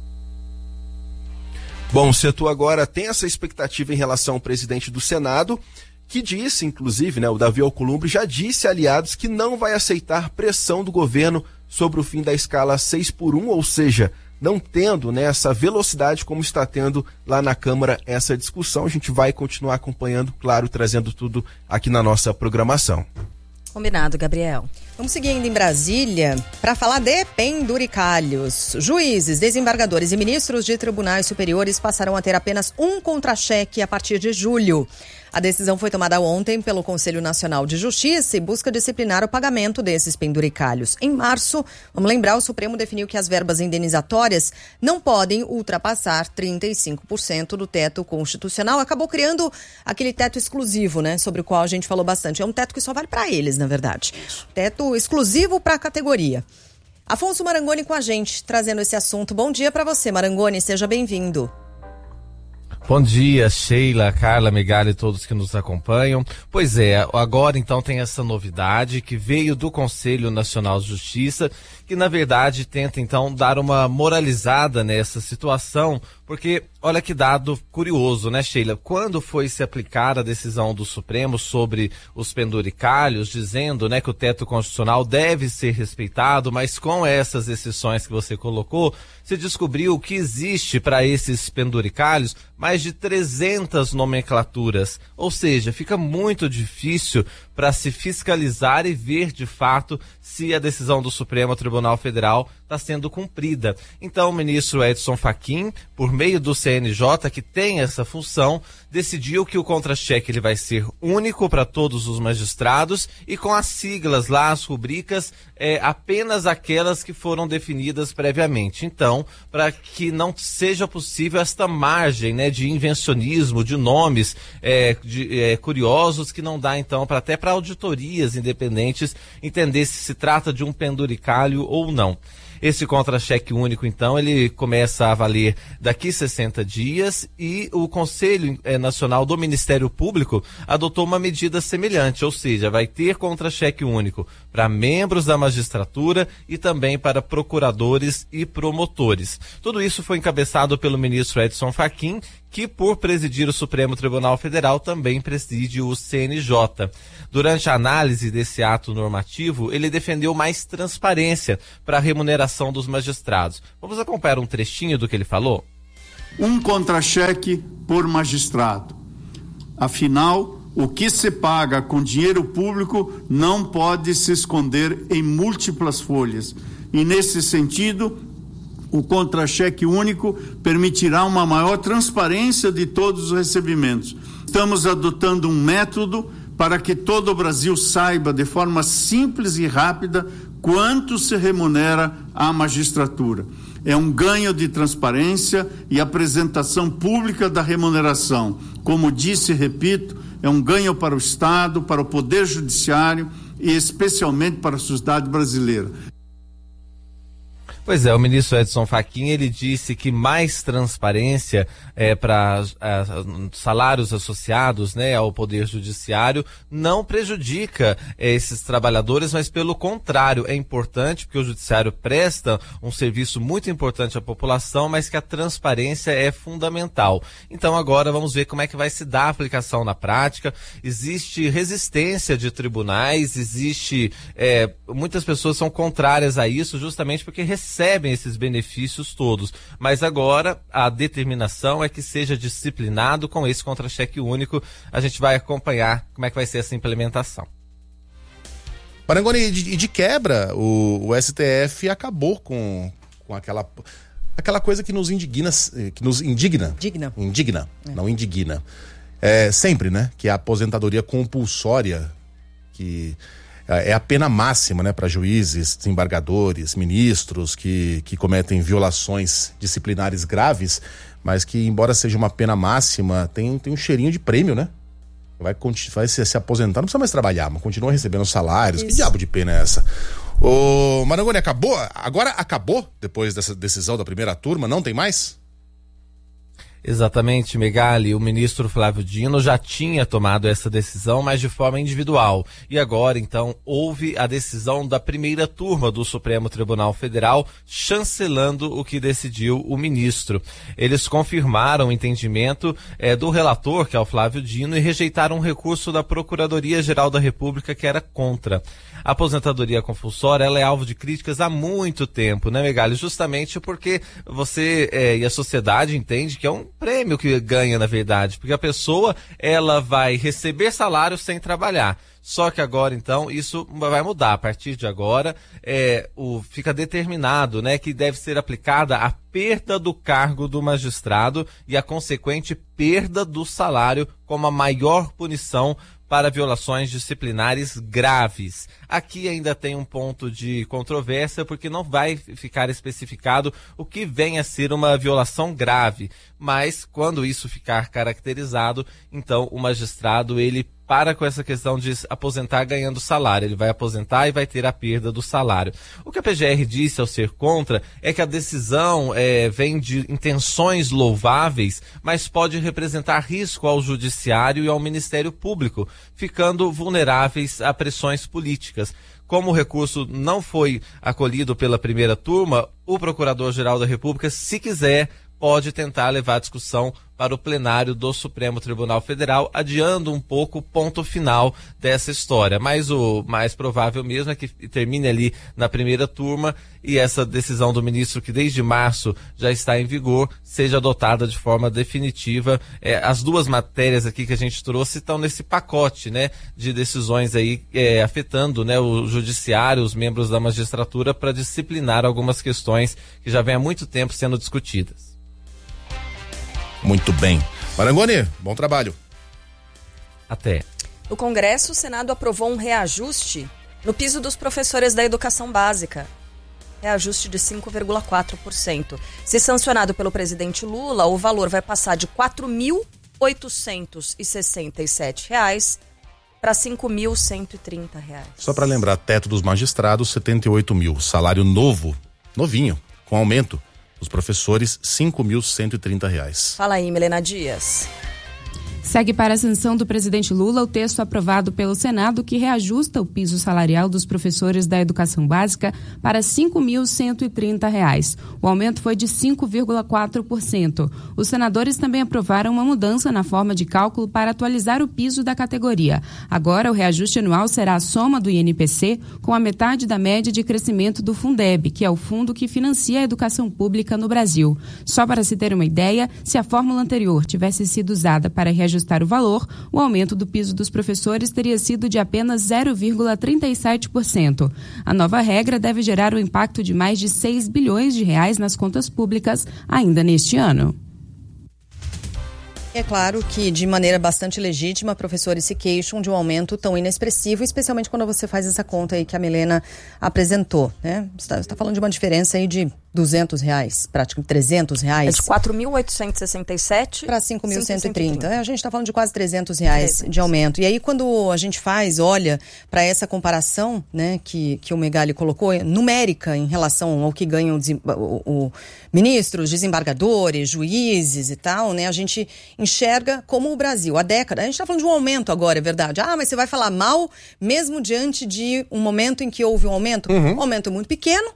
Bom, o setor agora tem essa expectativa em relação ao presidente do Senado, que disse, inclusive, né, o Davi Alcolumbre já disse a aliados que não vai aceitar pressão do governo sobre o fim da escala seis por um, ou seja, não tendo, né, essa velocidade como está tendo lá na Câmara essa discussão. A gente vai continuar acompanhando, claro, trazendo tudo aqui na nossa programação. Combinado, Gabriel. Vamos seguir ainda em Brasília para falar de penduricalhos. Juízes, desembargadores e ministros de tribunais superiores passarão a ter apenas um contra-cheque a partir de julho. A decisão foi tomada ontem pelo Conselho Nacional de Justiça e busca disciplinar o pagamento desses penduricalhos. Em março, vamos lembrar, o Supremo definiu que as verbas indenizatórias não podem ultrapassar trinta e cinco por cento do teto constitucional. Acabou criando aquele teto exclusivo, né, sobre o qual a gente falou bastante. É um teto que só vale para eles, na verdade. Teto exclusivo para a categoria. Afonso Marangoni com a gente, trazendo esse assunto. Bom dia para você, Marangoni, seja bem-vindo. Bom dia, Sheila, Carla, Megali e todos que nos acompanham. Pois é, agora então tem essa novidade que veio do Conselho Nacional de Justiça, que na verdade tenta então dar uma moralizada nessa situação, porque olha que dado curioso, né, Sheila? Quando foi se aplicar a decisão do Supremo sobre os penduricalhos, dizendo, né, que o teto constitucional deve ser respeitado, mas com essas exceções que você colocou, se descobriu que existe para esses penduricalhos mais de trezentas nomenclaturas, ou seja, fica muito difícil para se fiscalizar e ver de fato se a decisão do Supremo Tribunal Federal está sendo cumprida. Então o ministro Edson Fachin, por meio do C N J, que tem essa função, decidiu que o contra-cheque ele vai ser único para todos os magistrados e com as siglas lá, as rubricas, é, apenas aquelas que foram definidas previamente. Então, para que não seja possível esta margem, né, de invencionismo, de nomes é, de, é, curiosos que não dá então para até para auditorias independentes entender se se trata de um penduricalho ou não. Esse contra-cheque único, então, ele começa a valer daqui sessenta dias e o Conselho Nacional do Ministério Público adotou uma medida semelhante, ou seja, vai ter contra-cheque único para membros da magistratura e também para procuradores e promotores. Tudo isso foi encabeçado pelo ministro Edson Fachin, que por presidir o Supremo Tribunal Federal também preside o C N J. Durante a análise desse ato normativo, ele defendeu mais transparência para a remuneração dos magistrados. Vamos acompanhar um trechinho do que ele falou? Um contra-cheque por magistrado. Afinal, o que se paga com dinheiro público não pode se esconder em múltiplas folhas. E nesse sentido, o contra-cheque único permitirá uma maior transparência de todos os recebimentos. Estamos adotando um método para que todo o Brasil saiba de forma simples e rápida quanto se remunera a magistratura. É um ganho de transparência e apresentação pública da remuneração. Como disse e repito, é um ganho para o Estado, para o Poder Judiciário e especialmente para a sociedade brasileira. Pois é, o ministro Edson Fachin, ele disse que mais transparência é, para salários associados, né, ao Poder Judiciário não prejudica é, esses trabalhadores, mas pelo contrário, é importante porque o Judiciário presta um serviço muito importante à população, mas que a transparência é fundamental. Então agora vamos ver como é que vai se dar a aplicação na prática. Existe resistência de tribunais, existe, é, muitas pessoas são contrárias a isso justamente porque recebem recebem esses benefícios todos, mas agora a determinação é que seja disciplinado com esse contra-cheque único. A gente vai acompanhar como é que vai ser essa implementação. Parangoni, e de, de quebra, o, o S T F acabou com, com aquela, aquela coisa que nos indigna, que nos indigna, Digna. indigna, É. não indigna, é, sempre, né, que é a aposentadoria compulsória, que é a pena máxima, né, para juízes, desembargadores, ministros que, que cometem violações disciplinares graves, mas que, embora seja uma pena máxima, tem, tem um cheirinho de prêmio, né? Vai, vai se, se aposentar, não precisa mais trabalhar, mas continua recebendo salários. Isso. Que diabo de pena é essa? Ô, Marangoni, acabou? Agora acabou? Depois dessa decisão da primeira turma, não tem mais? Exatamente, Megali. O ministro Flávio Dino já tinha tomado essa decisão, mas de forma individual. E agora, então, houve a decisão da primeira turma do Supremo Tribunal Federal, chancelando o que decidiu o ministro. Eles confirmaram o entendimento eh, do relator, que é o Flávio Dino, e rejeitaram um recurso da Procuradoria-Geral da República, que era contra. A aposentadoria compulsória, ela é alvo de críticas há muito tempo, né, Megali? Justamente porque você eh, e a sociedade entende que é um prêmio que ganha, na verdade, porque a pessoa, ela vai receber salário sem trabalhar. Só que agora, então, isso vai mudar. A partir de agora, é, o, fica determinado, né, que deve ser aplicada a perda do cargo do magistrado e a consequente perda do salário como a maior punição para violações disciplinares graves. Aqui ainda tem um ponto de controvérsia, porque não vai ficar especificado o que vem a ser uma violação grave, mas quando isso ficar caracterizado, então o magistrado, ele para com essa questão de aposentar ganhando salário. Ele vai aposentar e vai ter a perda do salário. O que a P G R disse ao ser contra é que a decisão é, vem de intenções louváveis, mas pode representar risco ao judiciário e ao Ministério Público, ficando vulneráveis a pressões políticas. Como o recurso não foi acolhido pela primeira turma, o Procurador-Geral da República, se quiser, pode tentar levar a discussão para o plenário do Supremo Tribunal Federal, adiando um pouco o ponto final dessa história. Mas o mais provável mesmo é que termine ali na primeira turma e essa decisão do ministro, que desde março já está em vigor, seja adotada de forma definitiva. É, as duas matérias aqui que a gente trouxe estão nesse pacote, né, de decisões aí é, afetando, né, o judiciário, os membros da magistratura, para disciplinar algumas questões que já vêm há muito tempo sendo discutidas. Muito bem. Marangoni, bom trabalho. Até. No Congresso, o Senado aprovou um reajuste no piso dos professores da educação básica. Reajuste de cinco vírgula quatro por cento. Se sancionado pelo presidente Lula, o valor vai passar de quatro mil oitocentos e sessenta e sete reais para cinco mil cento e trinta reais. Só para lembrar, teto dos magistrados, setenta e oito mil. Salário novo novinho, com aumento. Os professores, cinco mil cento e trinta reais. Fala aí, Milena Dias. Segue para a sanção do presidente Lula o texto aprovado pelo Senado que reajusta o piso salarial dos professores da educação básica para cinco mil cento e trinta reais. O aumento foi de cinco vírgula quatro por cento. Os senadores também aprovaram uma mudança na forma de cálculo para atualizar o piso da categoria. Agora, o reajuste anual será a soma do I N P C com a metade da média de crescimento do Fundeb, que é o fundo que financia a educação pública no Brasil. Só para se ter uma ideia, se a fórmula anterior tivesse sido usada para reajustar o valor, o aumento do piso dos professores teria sido de apenas zero vírgula trinta e sete por cento. A nova regra deve gerar um impacto de mais de seis bilhões de reais nas contas públicas ainda neste ano. É claro que, de maneira bastante legítima, professores se queixam de um aumento tão inexpressivo, especialmente quando você faz essa conta aí que a Milena apresentou, né? Você está tá falando de uma diferença aí de duzentos reais, praticamente trezentos reais. É de quatro mil oitocentos e sessenta e sete para cinco mil cento e trinta. É, a gente está falando de quase trezentos reais trezentos. De aumento. E aí, quando a gente faz, olha para essa comparação, né, que, que o Megali colocou, numérica em relação ao que ganham o, o, o ministros, desembargadores, juízes e tal, né, a gente enxerga como o Brasil, a década. A gente está falando de um aumento agora, é verdade. Ah, mas você vai falar mal mesmo diante de um momento em que houve um aumento? Uhum. Um aumento muito pequeno.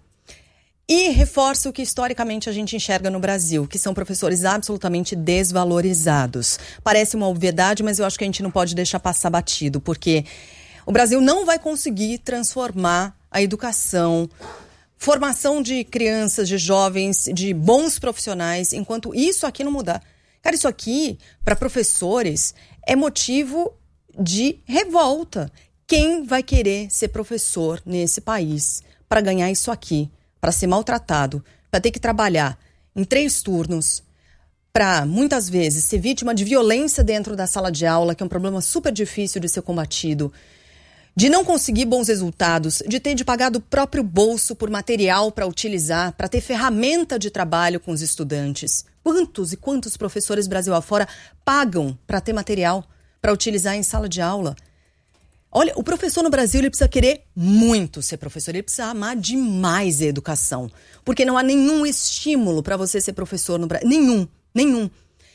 E reforça o que historicamente a gente enxerga no Brasil, que são professores absolutamente desvalorizados. Parece uma obviedade, mas eu acho que a gente não pode deixar passar batido, porque o Brasil não vai conseguir transformar a educação, formação de crianças, de jovens, de bons profissionais, enquanto isso aqui não mudar. Cara, isso aqui, para professores, é motivo de revolta. Quem vai querer ser professor nesse país para ganhar isso aqui? Para ser maltratado, para ter que trabalhar em três turnos, para muitas vezes ser vítima de violência dentro da sala de aula, que é um problema super difícil de ser combatido, de não conseguir bons resultados, de ter de pagar do próprio bolso por material para utilizar, para ter ferramenta de trabalho com os estudantes. Quantos e quantos professores Brasil afora pagam para ter material para utilizar em sala de aula? Olha, o professor no Brasil, ele precisa querer muito ser professor, ele precisa amar demais a educação, porque não há nenhum estímulo para você ser professor no Brasil, nenhum, nenhum.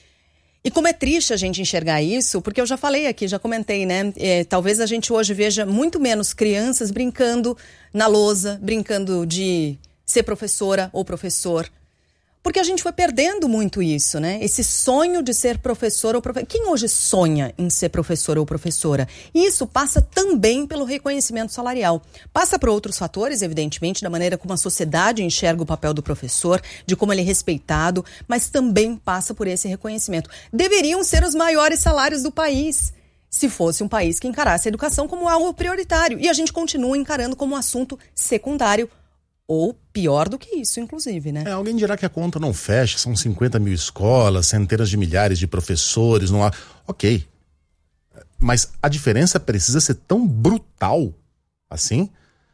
E como é triste a gente enxergar isso, porque eu já falei aqui, já comentei, né, é, talvez a gente hoje veja muito menos crianças brincando na lousa, brincando de ser professora ou professor, porque a gente foi perdendo muito isso, né? Esse sonho de ser professor ou professora. Quem hoje sonha em ser professor ou professora? E isso passa também pelo reconhecimento salarial. Passa por outros fatores, evidentemente, da maneira como a sociedade enxerga o papel do professor, de como ele é respeitado, mas também passa por esse reconhecimento. Deveriam ser os maiores salários do país, se fosse um país que encarasse a educação como algo prioritário. E a gente continua encarando como um assunto secundário, ou pior do que isso, inclusive, né? É, alguém dirá que a conta não fecha, são cinquenta mil escolas, centenas de milhares de professores, não há... Ok. Mas a diferença precisa ser tão brutal assim?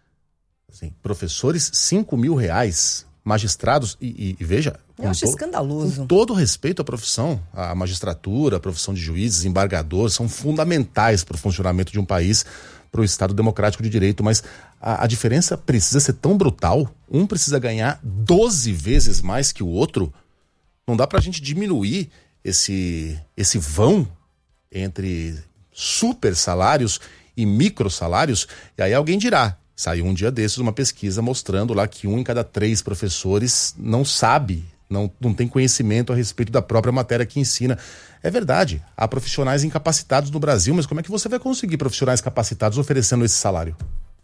assim professores, cinco mil reais, magistrados, e, e, e veja... Eu acho to... escandaloso. Com todo respeito à profissão, a magistratura, a profissão de juízes, embargadores, são fundamentais para o funcionamento de um país, para o Estado Democrático de Direito, mas a, a diferença precisa ser tão brutal, um precisa ganhar doze vezes mais que o outro, não dá pra gente diminuir esse, esse vão entre super salários e micro salários, e aí alguém dirá, saiu um dia desses uma pesquisa mostrando lá que um em cada três professores não sabe, não, não tem conhecimento a respeito da própria matéria que ensina. É verdade, há profissionais incapacitados no Brasil, mas como é que você vai conseguir profissionais capacitados oferecendo esse salário?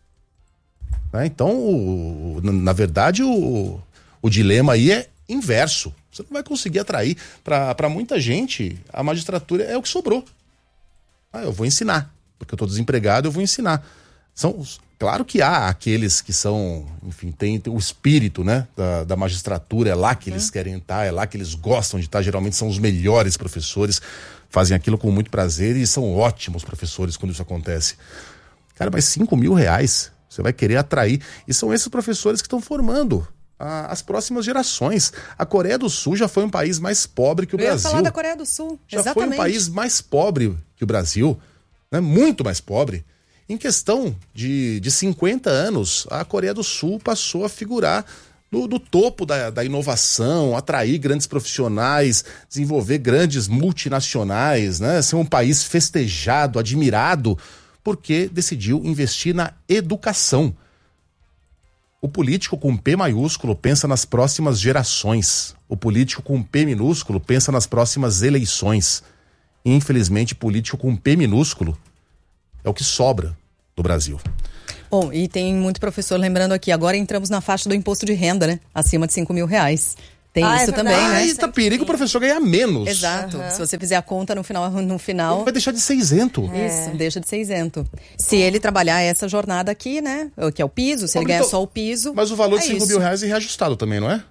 Né? Então, o, na verdade, o, o dilema aí é inverso. Você não vai conseguir atrair. Para muita gente, a magistratura é o que sobrou. Ah, eu vou ensinar, porque eu estou desempregado, eu vou ensinar. São, claro que há aqueles que são, enfim, tem, tem o espírito, né, da, da magistratura, é lá que eles querem estar, é lá que eles gostam de estar, geralmente são os melhores professores, fazem aquilo com muito prazer e são ótimos professores quando isso acontece. Cara, mas cinco mil reais, você vai querer atrair, e são esses professores que estão formando a, as próximas gerações. A Coreia do Sul já foi um país mais pobre que o Eu Brasil. ia falar da Coreia do Sul, já exatamente. foi um país mais pobre que o Brasil, né, muito mais pobre. Em questão de, de cinquenta anos, a Coreia do Sul passou a figurar no, no topo da, da inovação, atrair grandes profissionais, desenvolver grandes multinacionais, né? Ser um país festejado, admirado, porque decidiu investir na educação. O político com P maiúsculo pensa nas próximas gerações. O político com P minúsculo pensa nas próximas eleições. E, infelizmente, político com P minúsculo é o que sobra do Brasil. Bom, e tem muito professor lembrando aqui, agora entramos na faixa do imposto de renda, né? Acima de cinco mil reais. Tem ah, isso é também, né? Ah, tá perigo o professor ganhar menos. Exato. Uhum. Se você fizer a conta no final... No final ele vai deixar de ser isento. Isso, é. deixa de ser isento. Se ele trabalhar essa jornada aqui, né? Que é o piso, se ele ganhar só o piso... Mas o valor é de cinco mil reais é reajustado também, não é?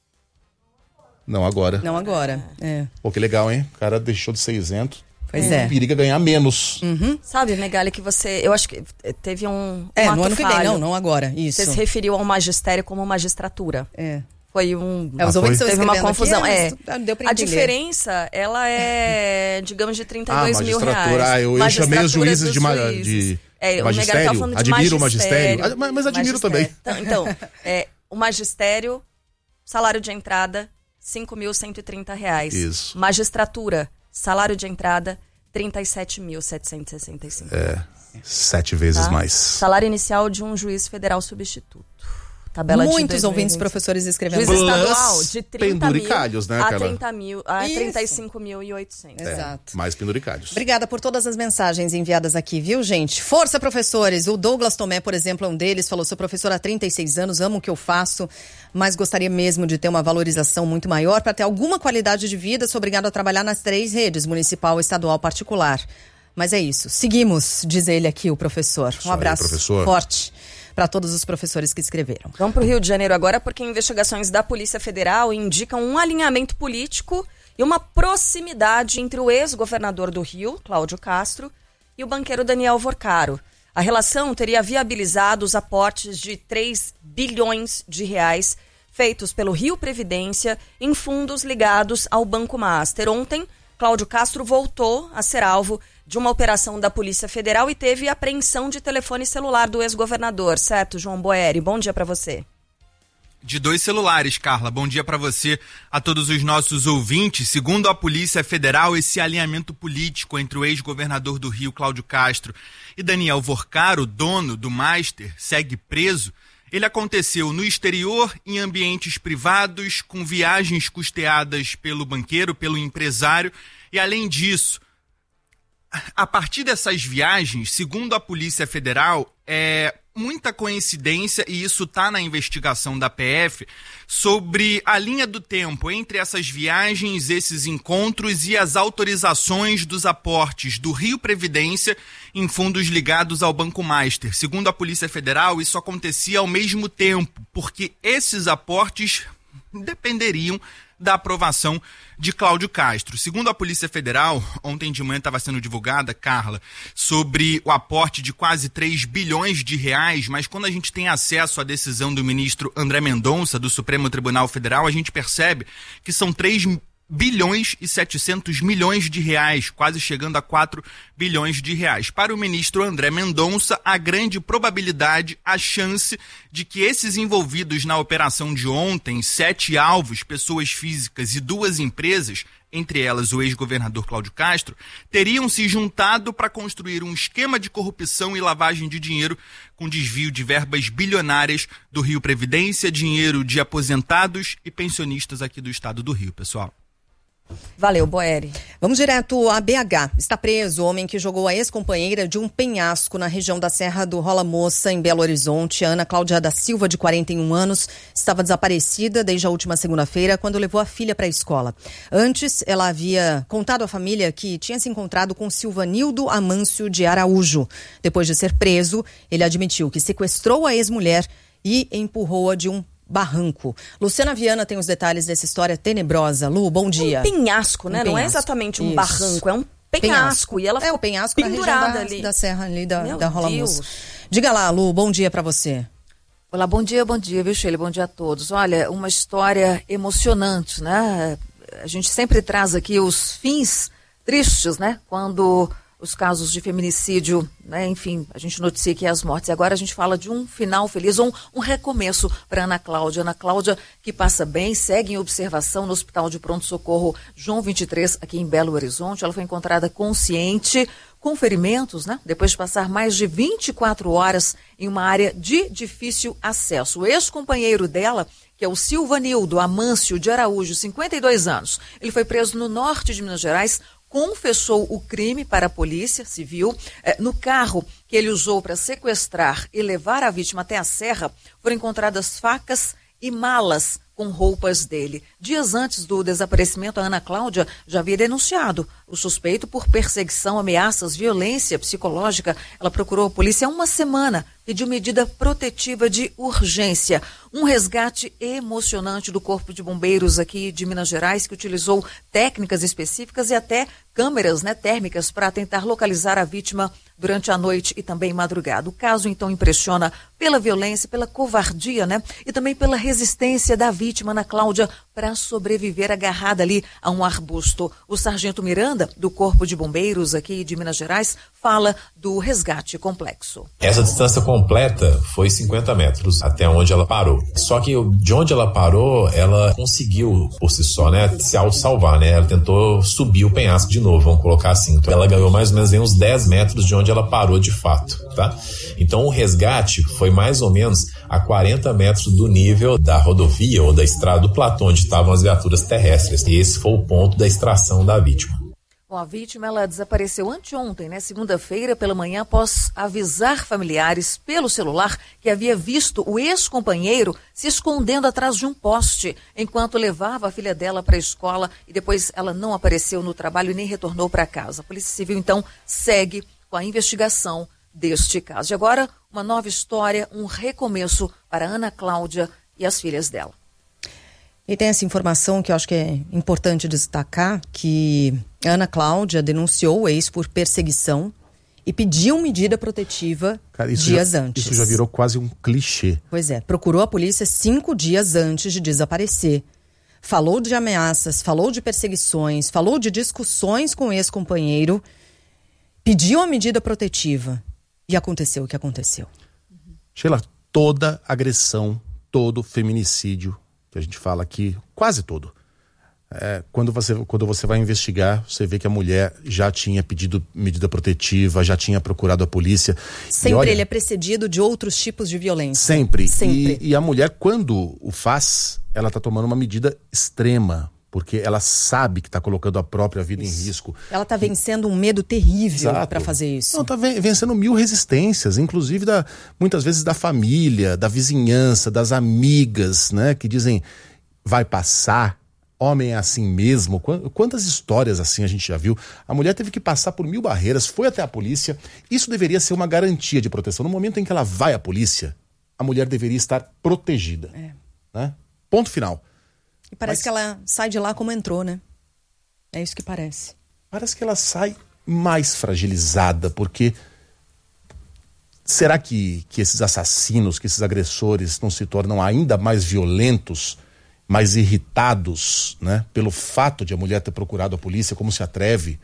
Não agora. Não agora, é. Pô, que legal, hein? O cara deixou de ser isento. Pois é. Periga ganhar menos. Uhum. Sabe, Megali, que você... Eu acho que teve um... É, um no ano falho. que vem, não, não agora. Isso. Você se referiu ao magistério como magistratura. É. Foi um... É, os ouvintes teve uma confusão. Aqui, é. Deu pra a entender. diferença, ela é, digamos, de trinta e dois ah, mil reais. Ah, eu, eu chamei os juízes de, ma de é, magistério. O de admiro magistério, o magistério. Mas, mas admiro magistério. também. Então, então é, o magistério, salário de entrada, cinco mil cento e trinta reais. Isso. Magistratura, salário de entrada, trinta e sete mil setecentos e sessenta e cinco. É, sete vezes tá? mais. Salário inicial de um juiz federal substituto. Tabela Muitos de ouvintes professores escrevendo. Juiz estadual de trinta mil né, a trinta mil, a trinta e cinco mil e oitocentos. É, Exato. Mais penduricalhos. Obrigada por todas as mensagens enviadas aqui, viu, gente? Força, professores! O Douglas Tomé, por exemplo, é um deles. Falou, sou professor há trinta e seis anos, amo o que eu faço, mas gostaria mesmo de ter uma valorização muito maior para ter alguma qualidade de vida. Sou obrigado a trabalhar nas três redes, municipal, estadual, particular. Mas é isso. Seguimos, diz ele aqui, o professor. Um Isso abraço aí, professor. forte para todos os professores que escreveram. Vamos para o Rio de Janeiro agora, porque investigações da Polícia Federal indicam um alinhamento político e uma proximidade entre o ex-governador do Rio, Cláudio Castro, e o banqueiro Daniel Vorcaro. A relação teria viabilizado os aportes de três bilhões de reais feitos pelo Rio Previdência em fundos ligados ao Banco Master. Ontem, Cláudio Castro voltou a ser alvo de uma operação da Polícia Federal e teve apreensão de telefone celular do ex-governador, certo, João Boeri? Bom dia para você. De dois celulares, Carla. Bom dia para você, a todos os nossos ouvintes. Segundo a Polícia Federal, esse alinhamento político entre o ex-governador do Rio, Cláudio Castro, e Daniel Vorcaro, dono do Master, segue preso. Ele aconteceu no exterior, em ambientes privados, com viagens custeadas pelo banqueiro, pelo empresário, e além disso, a partir dessas viagens, segundo a Polícia Federal, é muita coincidência, e isso está na investigação da P F, sobre a linha do tempo entre essas viagens, esses encontros e as autorizações dos aportes do Rio Previdência em fundos ligados ao Banco Master. Segundo a Polícia Federal, isso acontecia ao mesmo tempo, porque esses aportes dependeriam da aprovação de Cláudio Castro. Segundo a Polícia Federal, ontem de manhã estava sendo divulgada, Carla, sobre o aporte de quase três bilhões de reais, mas quando a gente tem acesso à decisão do ministro André Mendonça, do Supremo Tribunal Federal, a gente percebe que são três bilhões e setecentos milhões de reais, quase chegando a quatro bilhões de reais. Para o ministro André Mendonça, a grande probabilidade, a chance de que esses envolvidos na operação de ontem, sete alvos, pessoas físicas e duas empresas, entre elas o ex-governador Cláudio Castro, teriam se juntado para construir um esquema de corrupção e lavagem de dinheiro com desvio de verbas bilionárias do Rio Previdência, dinheiro de aposentados e pensionistas aqui do estado do Rio, pessoal. Valeu, Boeri. Vamos direto a B H. Está preso o homem que jogou a ex-companheira de um penhasco na região da Serra do Rola Moça, em Belo Horizonte. Ana Cláudia da Silva, de quarenta e um anos, estava desaparecida desde a última segunda-feira, quando levou a filha para a escola. Antes, ela havia contado à família que tinha se encontrado com Silvanildo Amâncio de Araújo. Depois de ser preso, ele admitiu que sequestrou a ex-mulher e empurrou-a de um barranco. Luciana Viana tem os detalhes dessa história tenebrosa. Lu, bom dia. Um penhasco, né? Um Não penhasco. É exatamente um Isso. barranco, é um penhasco. penhasco. E ela é o penhasco pendurada na região da, ali. da serra ali da, da Rola Moça. Diga lá, Lu, bom dia para você. Olá, bom dia, bom dia, viu, Sheila? Bom dia a todos. Olha, uma história emocionante, né? A gente sempre traz aqui os fins tristes, né? Quando os casos de feminicídio, né? Enfim, a gente noticia aqui as mortes. E agora a gente fala de um final feliz, um, um recomeço para Ana Cláudia. Ana Cláudia, que passa bem, segue em observação no Hospital de Pronto-Socorro João vinte e três, aqui em Belo Horizonte. Ela foi encontrada consciente, com ferimentos, né? Depois de passar mais de vinte e quatro horas em uma área de difícil acesso. O ex-companheiro dela, que é o Silvanildo Amâncio de Araújo, cinquenta e dois anos, ele foi preso no norte de Minas Gerais, confessou o crime para a polícia civil. Eh, no carro que ele usou para sequestrar e levar a vítima até a serra, foram encontradas facas e malas com roupas dele. Dias antes do desaparecimento, a Ana Cláudia já havia denunciado o suspeito por perseguição, ameaças, violência psicológica. Ela procurou a polícia há uma semana, pediu medida protetiva de urgência. Um resgate emocionante do Corpo de Bombeiros aqui de Minas Gerais, que utilizou técnicas específicas e até câmeras, né, térmicas para tentar localizar a vítima durante a noite e também madrugada. O caso, então, impressiona pela violência, pela covardia, né, e também pela resistência da vítima, Ana Cláudia, para sobreviver agarrada ali a um arbusto. O sargento Miranda, do Corpo de Bombeiros aqui de Minas Gerais, fala do resgate complexo. Essa distância completa foi cinquenta metros até onde ela parou. Só que de onde ela parou, ela conseguiu por si só, né, se auto-salvar, né? Ela tentou subir o penhasco de novo, vamos colocar assim. Então ela ganhou mais ou menos uns dez metros de onde ela parou de fato, tá? Então o resgate foi mais ou menos a quarenta metros do nível da rodovia ou da estrada do platô onde estavam as viaturas terrestres. E esse foi o ponto da extração da vítima. Bom, a vítima, ela desapareceu anteontem, né, segunda-feira pela manhã, após avisar familiares pelo celular que havia visto o ex-companheiro se escondendo atrás de um poste enquanto levava a filha dela para a escola, e depois ela não apareceu no trabalho e nem retornou para casa. A Polícia Civil, então, segue com a investigação deste caso. E agora, uma nova história, um recomeço para Ana Cláudia e as filhas dela. E tem essa informação que eu acho que é importante destacar, que Ana Cláudia denunciou o ex por perseguição e pediu medida protetiva Cara, isso dias já, antes. Isso já virou quase um clichê. Pois é, procurou a polícia cinco dias antes de desaparecer. Falou de ameaças, falou de perseguições, falou de discussões com o ex-companheiro, pediu a medida protetiva e aconteceu o que aconteceu. Sheila, toda agressão, todo feminicídio, que a gente fala aqui, quase todo. É, quando, você, quando você vai investigar, você vê que a mulher já tinha pedido medida protetiva, já tinha procurado a polícia. Sempre olha, ele é precedido de outros tipos de violência. Sempre. Sempre. E, e a mulher, quando o faz, ela está tomando uma medida extrema, porque ela sabe que está colocando a própria vida isso. em risco. Ela está vencendo um medo terrível para fazer isso. Não, está vencendo mil resistências, inclusive da, muitas vezes da família, da vizinhança, das amigas, né, que dizem, vai passar, homem é assim mesmo. Quantas histórias assim a gente já viu? A mulher teve que passar por mil barreiras, foi até a polícia. Isso deveria ser uma garantia de proteção. No momento em que ela vai à polícia, a mulher deveria estar protegida. É. Né? Ponto final. E parece Mas, que ela sai de lá como entrou, né? É isso que parece. Parece que ela sai mais fragilizada, porque será que, que esses assassinos, que esses agressores não se tornam ainda mais violentos, mais irritados, né? Pelo fato de a mulher ter procurado a polícia, como se atreve?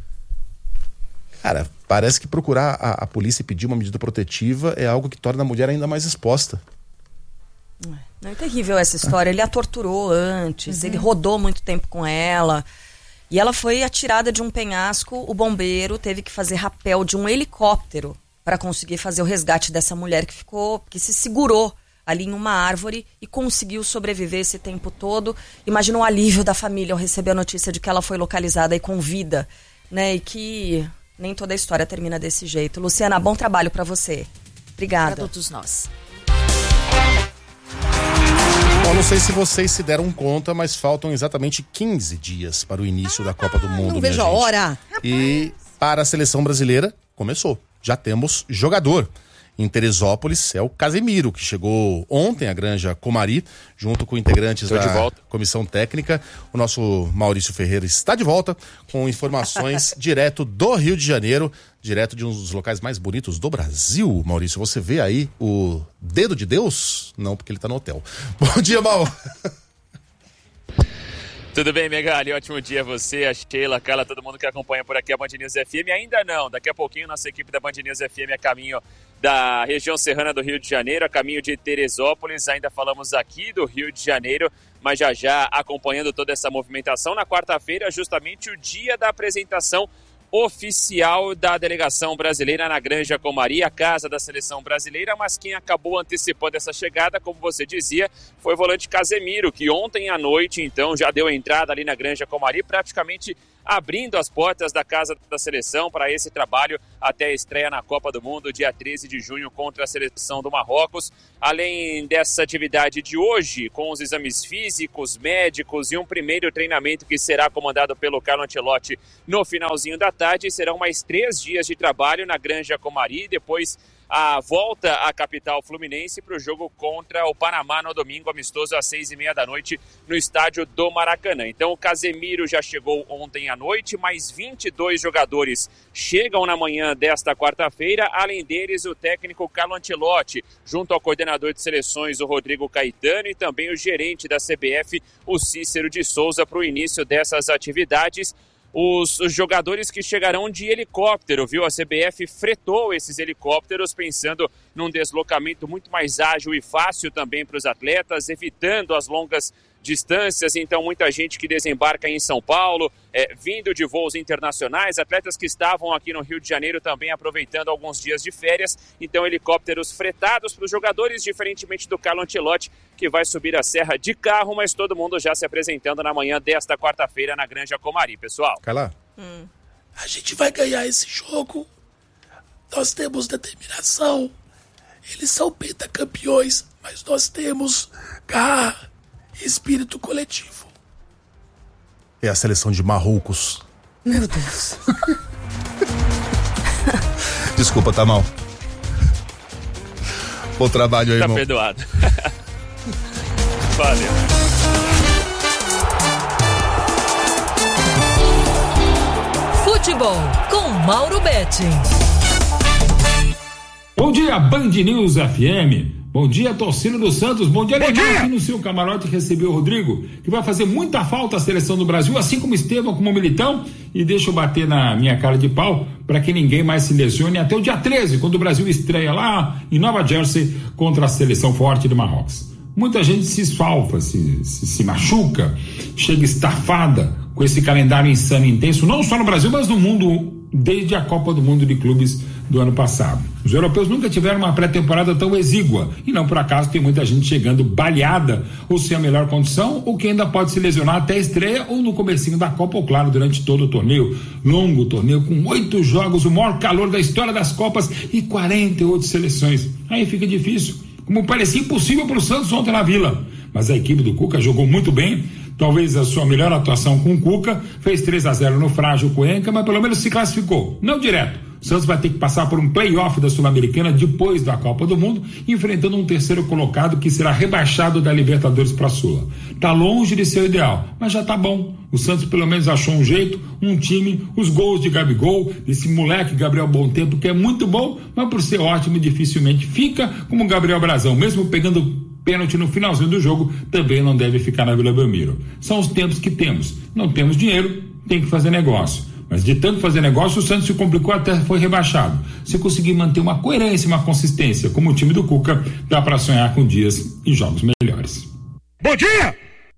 Cara, parece que procurar a, a polícia e pedir uma medida protetiva é algo que torna a mulher ainda mais exposta. Não, é terrível essa história. Ele a torturou antes, uhum. ele rodou muito tempo com ela. E ela foi atirada de um penhasco. O bombeiro teve que fazer rapel de um helicóptero para conseguir fazer o resgate dessa mulher que ficou, que se segurou ali em uma árvore e conseguiu sobreviver esse tempo todo. Imagina o alívio da família ao receber a notícia de que ela foi localizada e com vida, né? E que nem toda a história termina desse jeito. Luciana, bom trabalho para você. Obrigada. Para todos nós. Bom, não sei se vocês se deram conta, mas faltam exatamente quinze dias para o início ah, da Copa do Mundo. Não vejo a hora. E para a seleção brasileira, começou. Já temos jogador. Em Teresópolis é o Casemiro, que chegou ontem à Granja Comari, junto com integrantes Estou da comissão técnica. O nosso Maurício Ferreira está de volta com informações direto do Rio de Janeiro, direto de um dos locais mais bonitos do Brasil. Maurício, você vê aí o dedo de Deus? Não, porque ele está no hotel. Bom dia, Mau. Tudo bem, Megali? Ótimo dia a você, a Sheila, a Carla, todo mundo que acompanha por aqui a Band News F M. Ainda não, daqui a pouquinho nossa equipe da Band News F M a caminho da região serrana do Rio de Janeiro, a caminho de Teresópolis. Ainda falamos aqui do Rio de Janeiro, mas já já acompanhando toda essa movimentação. Na quarta-feira, justamente o dia da apresentação oficial da delegação brasileira na Granja Comari, a casa da seleção brasileira, mas quem acabou antecipando essa chegada, como você dizia, foi o volante Casemiro, que ontem à noite, então, já deu entrada ali na Granja Comari, praticamente abrindo as portas da casa da seleção para esse trabalho até a estreia na Copa do Mundo, dia treze de junho, contra a seleção do Marrocos. Além dessa atividade de hoje, com os exames físicos, médicos e um primeiro treinamento que será comandado pelo Carlo Ancelotti no finalzinho da tarde, serão mais três dias de trabalho na Granja Comari, depois a volta à capital fluminense para o jogo contra o Panamá no domingo, amistoso às seis e meia da noite no estádio do Maracanã. Então o Casemiro já chegou ontem à noite, mais vinte e dois jogadores chegam na manhã desta quarta-feira, além deles o técnico Carlo Ancelotti, junto ao coordenador de seleções o Rodrigo Caetano e também o gerente da C B F, o Cícero de Souza, para o início dessas atividades. Os, os jogadores que chegarão de helicóptero, viu? A C B F fretou esses helicópteros pensando num deslocamento muito mais ágil e fácil também para os atletas, evitando as longas distâncias. Então muita gente que desembarca em São Paulo, é, vindo de voos internacionais, atletas que estavam aqui no Rio de Janeiro também aproveitando alguns dias de férias. Então helicópteros fretados para os jogadores, diferentemente do Carlo Ancelotti, que vai subir a serra de carro, mas todo mundo já se apresentando na manhã desta quarta-feira na Granja Comari, pessoal. Cala. Hum. A gente vai ganhar esse jogo. Nós temos determinação. Eles são pentacampeões, mas nós temos garra, espírito coletivo. É a seleção de Marrocos. Meu Deus. Desculpa, tá mal. Bom trabalho aí, tá irmão. Tá perdoado. Valeu. Futebol com Mauro Betti. Bom dia, Band News F M. Bom dia, torcida do Santos. Bom dia, Neymar, aqui no seu camarote recebeu o Rodrigo, que vai fazer muita falta à seleção do Brasil, assim como Estevão, como Militão. E deixa eu bater na minha cara de pau para que ninguém mais se lesione até o dia treze, quando o Brasil estreia lá em Nova Jersey contra a seleção forte do Marrocos. Muita gente se esfalfa, se, se, se machuca, chega estafada com esse calendário insano e intenso, não só no Brasil, mas no mundo, desde a Copa do Mundo de Clubes do ano passado. Os europeus nunca tiveram uma pré-temporada tão exígua, e não por acaso tem muita gente chegando baleada, ou sem a melhor condição, ou que ainda pode se lesionar até a estreia, ou no comecinho da Copa, ou claro, durante todo o torneio. Longo torneio, com oito jogos, o maior calor da história das Copas e quarenta e oito seleções. Aí fica difícil, como parecia impossível para o Santos ontem na Vila. Mas a equipe do Cuca jogou muito bem, talvez a sua melhor atuação com o Cuca, fez três a zero no frágil Cuenca, mas pelo menos se classificou, não direto. O Santos vai ter que passar por um play-off da Sul-Americana depois da Copa do Mundo, enfrentando um terceiro colocado que será rebaixado da Libertadores para a Sula. Tá longe de ser o ideal, mas já tá bom. O Santos pelo menos achou um jeito, um time, os gols de Gabigol, desse moleque Gabriel Bom Tempo, que é muito bom, mas por ser ótimo dificilmente fica como Gabriel Brazão, mesmo pegando pênalti no finalzinho do jogo, também não deve ficar na Vila Belmiro. São os tempos que temos. Não temos dinheiro, tem que fazer negócio. Mas de tanto fazer negócio, o Santos se complicou, até foi rebaixado. Se conseguir manter uma coerência, uma consistência, como o time do Cuca, dá para sonhar com dias e jogos melhores. Bom dia!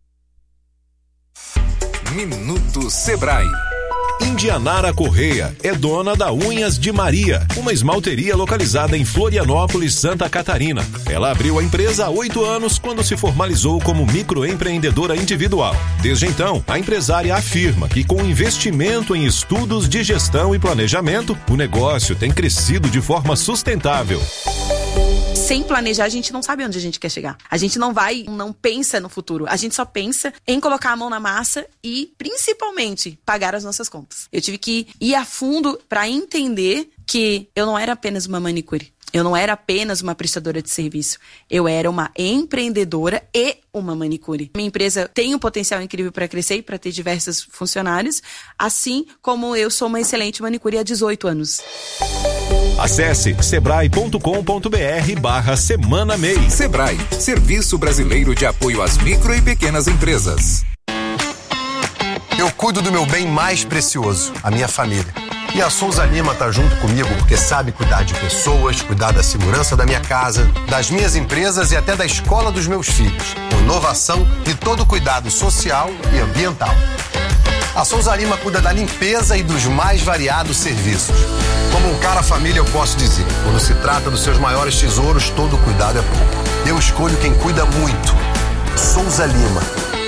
Minuto Sebrae. Indianara Correia é dona da Unhas de Maria, uma esmalteria localizada em Florianópolis, Santa Catarina. Ela abriu a empresa há oito anos quando se formalizou como microempreendedora individual. Desde então, a empresária afirma que com investimento em estudos de gestão e planejamento, o negócio tem crescido de forma sustentável. Sem planejar, a gente não sabe onde a gente quer chegar. A gente não vai, não pensa no futuro. A gente só pensa em colocar a mão na massa e, principalmente, pagar as nossas contas. Eu tive que ir a fundo para entender que eu não era apenas uma manicure. Eu não era apenas uma prestadora de serviço. Eu era uma empreendedora e uma manicure. Minha empresa tem um potencial incrível para crescer e para ter diversos funcionários, assim como eu sou uma excelente manicure há dezoito anos. Acesse sebrae.com.br barra Semana M E I. Sebrae, Serviço Brasileiro de Apoio às Micro e Pequenas Empresas. Eu cuido do meu bem mais precioso, a minha família. E a Souza Lima tá junto comigo porque sabe cuidar de pessoas, cuidar da segurança da minha casa, das minhas empresas e até da escola dos meus filhos. Com inovação e todo cuidado social e ambiental. A Souza Lima cuida da limpeza e dos mais variados serviços. Como um cara família, eu posso dizer, quando se trata dos seus maiores tesouros, todo cuidado é pouco. Eu escolho quem cuida muito. Souza Lima.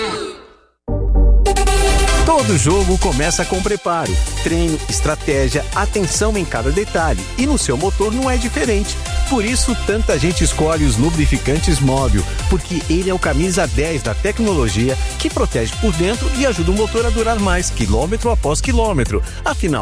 Todo jogo começa com preparo, treino, estratégia, atenção em cada detalhe. E no seu motor não é diferente. Por isso, tanta gente escolhe os lubrificantes Móbil, porque ele é o camisa dez da tecnologia que protege por dentro e ajuda o motor a durar mais, quilômetro após quilômetro. Afinal,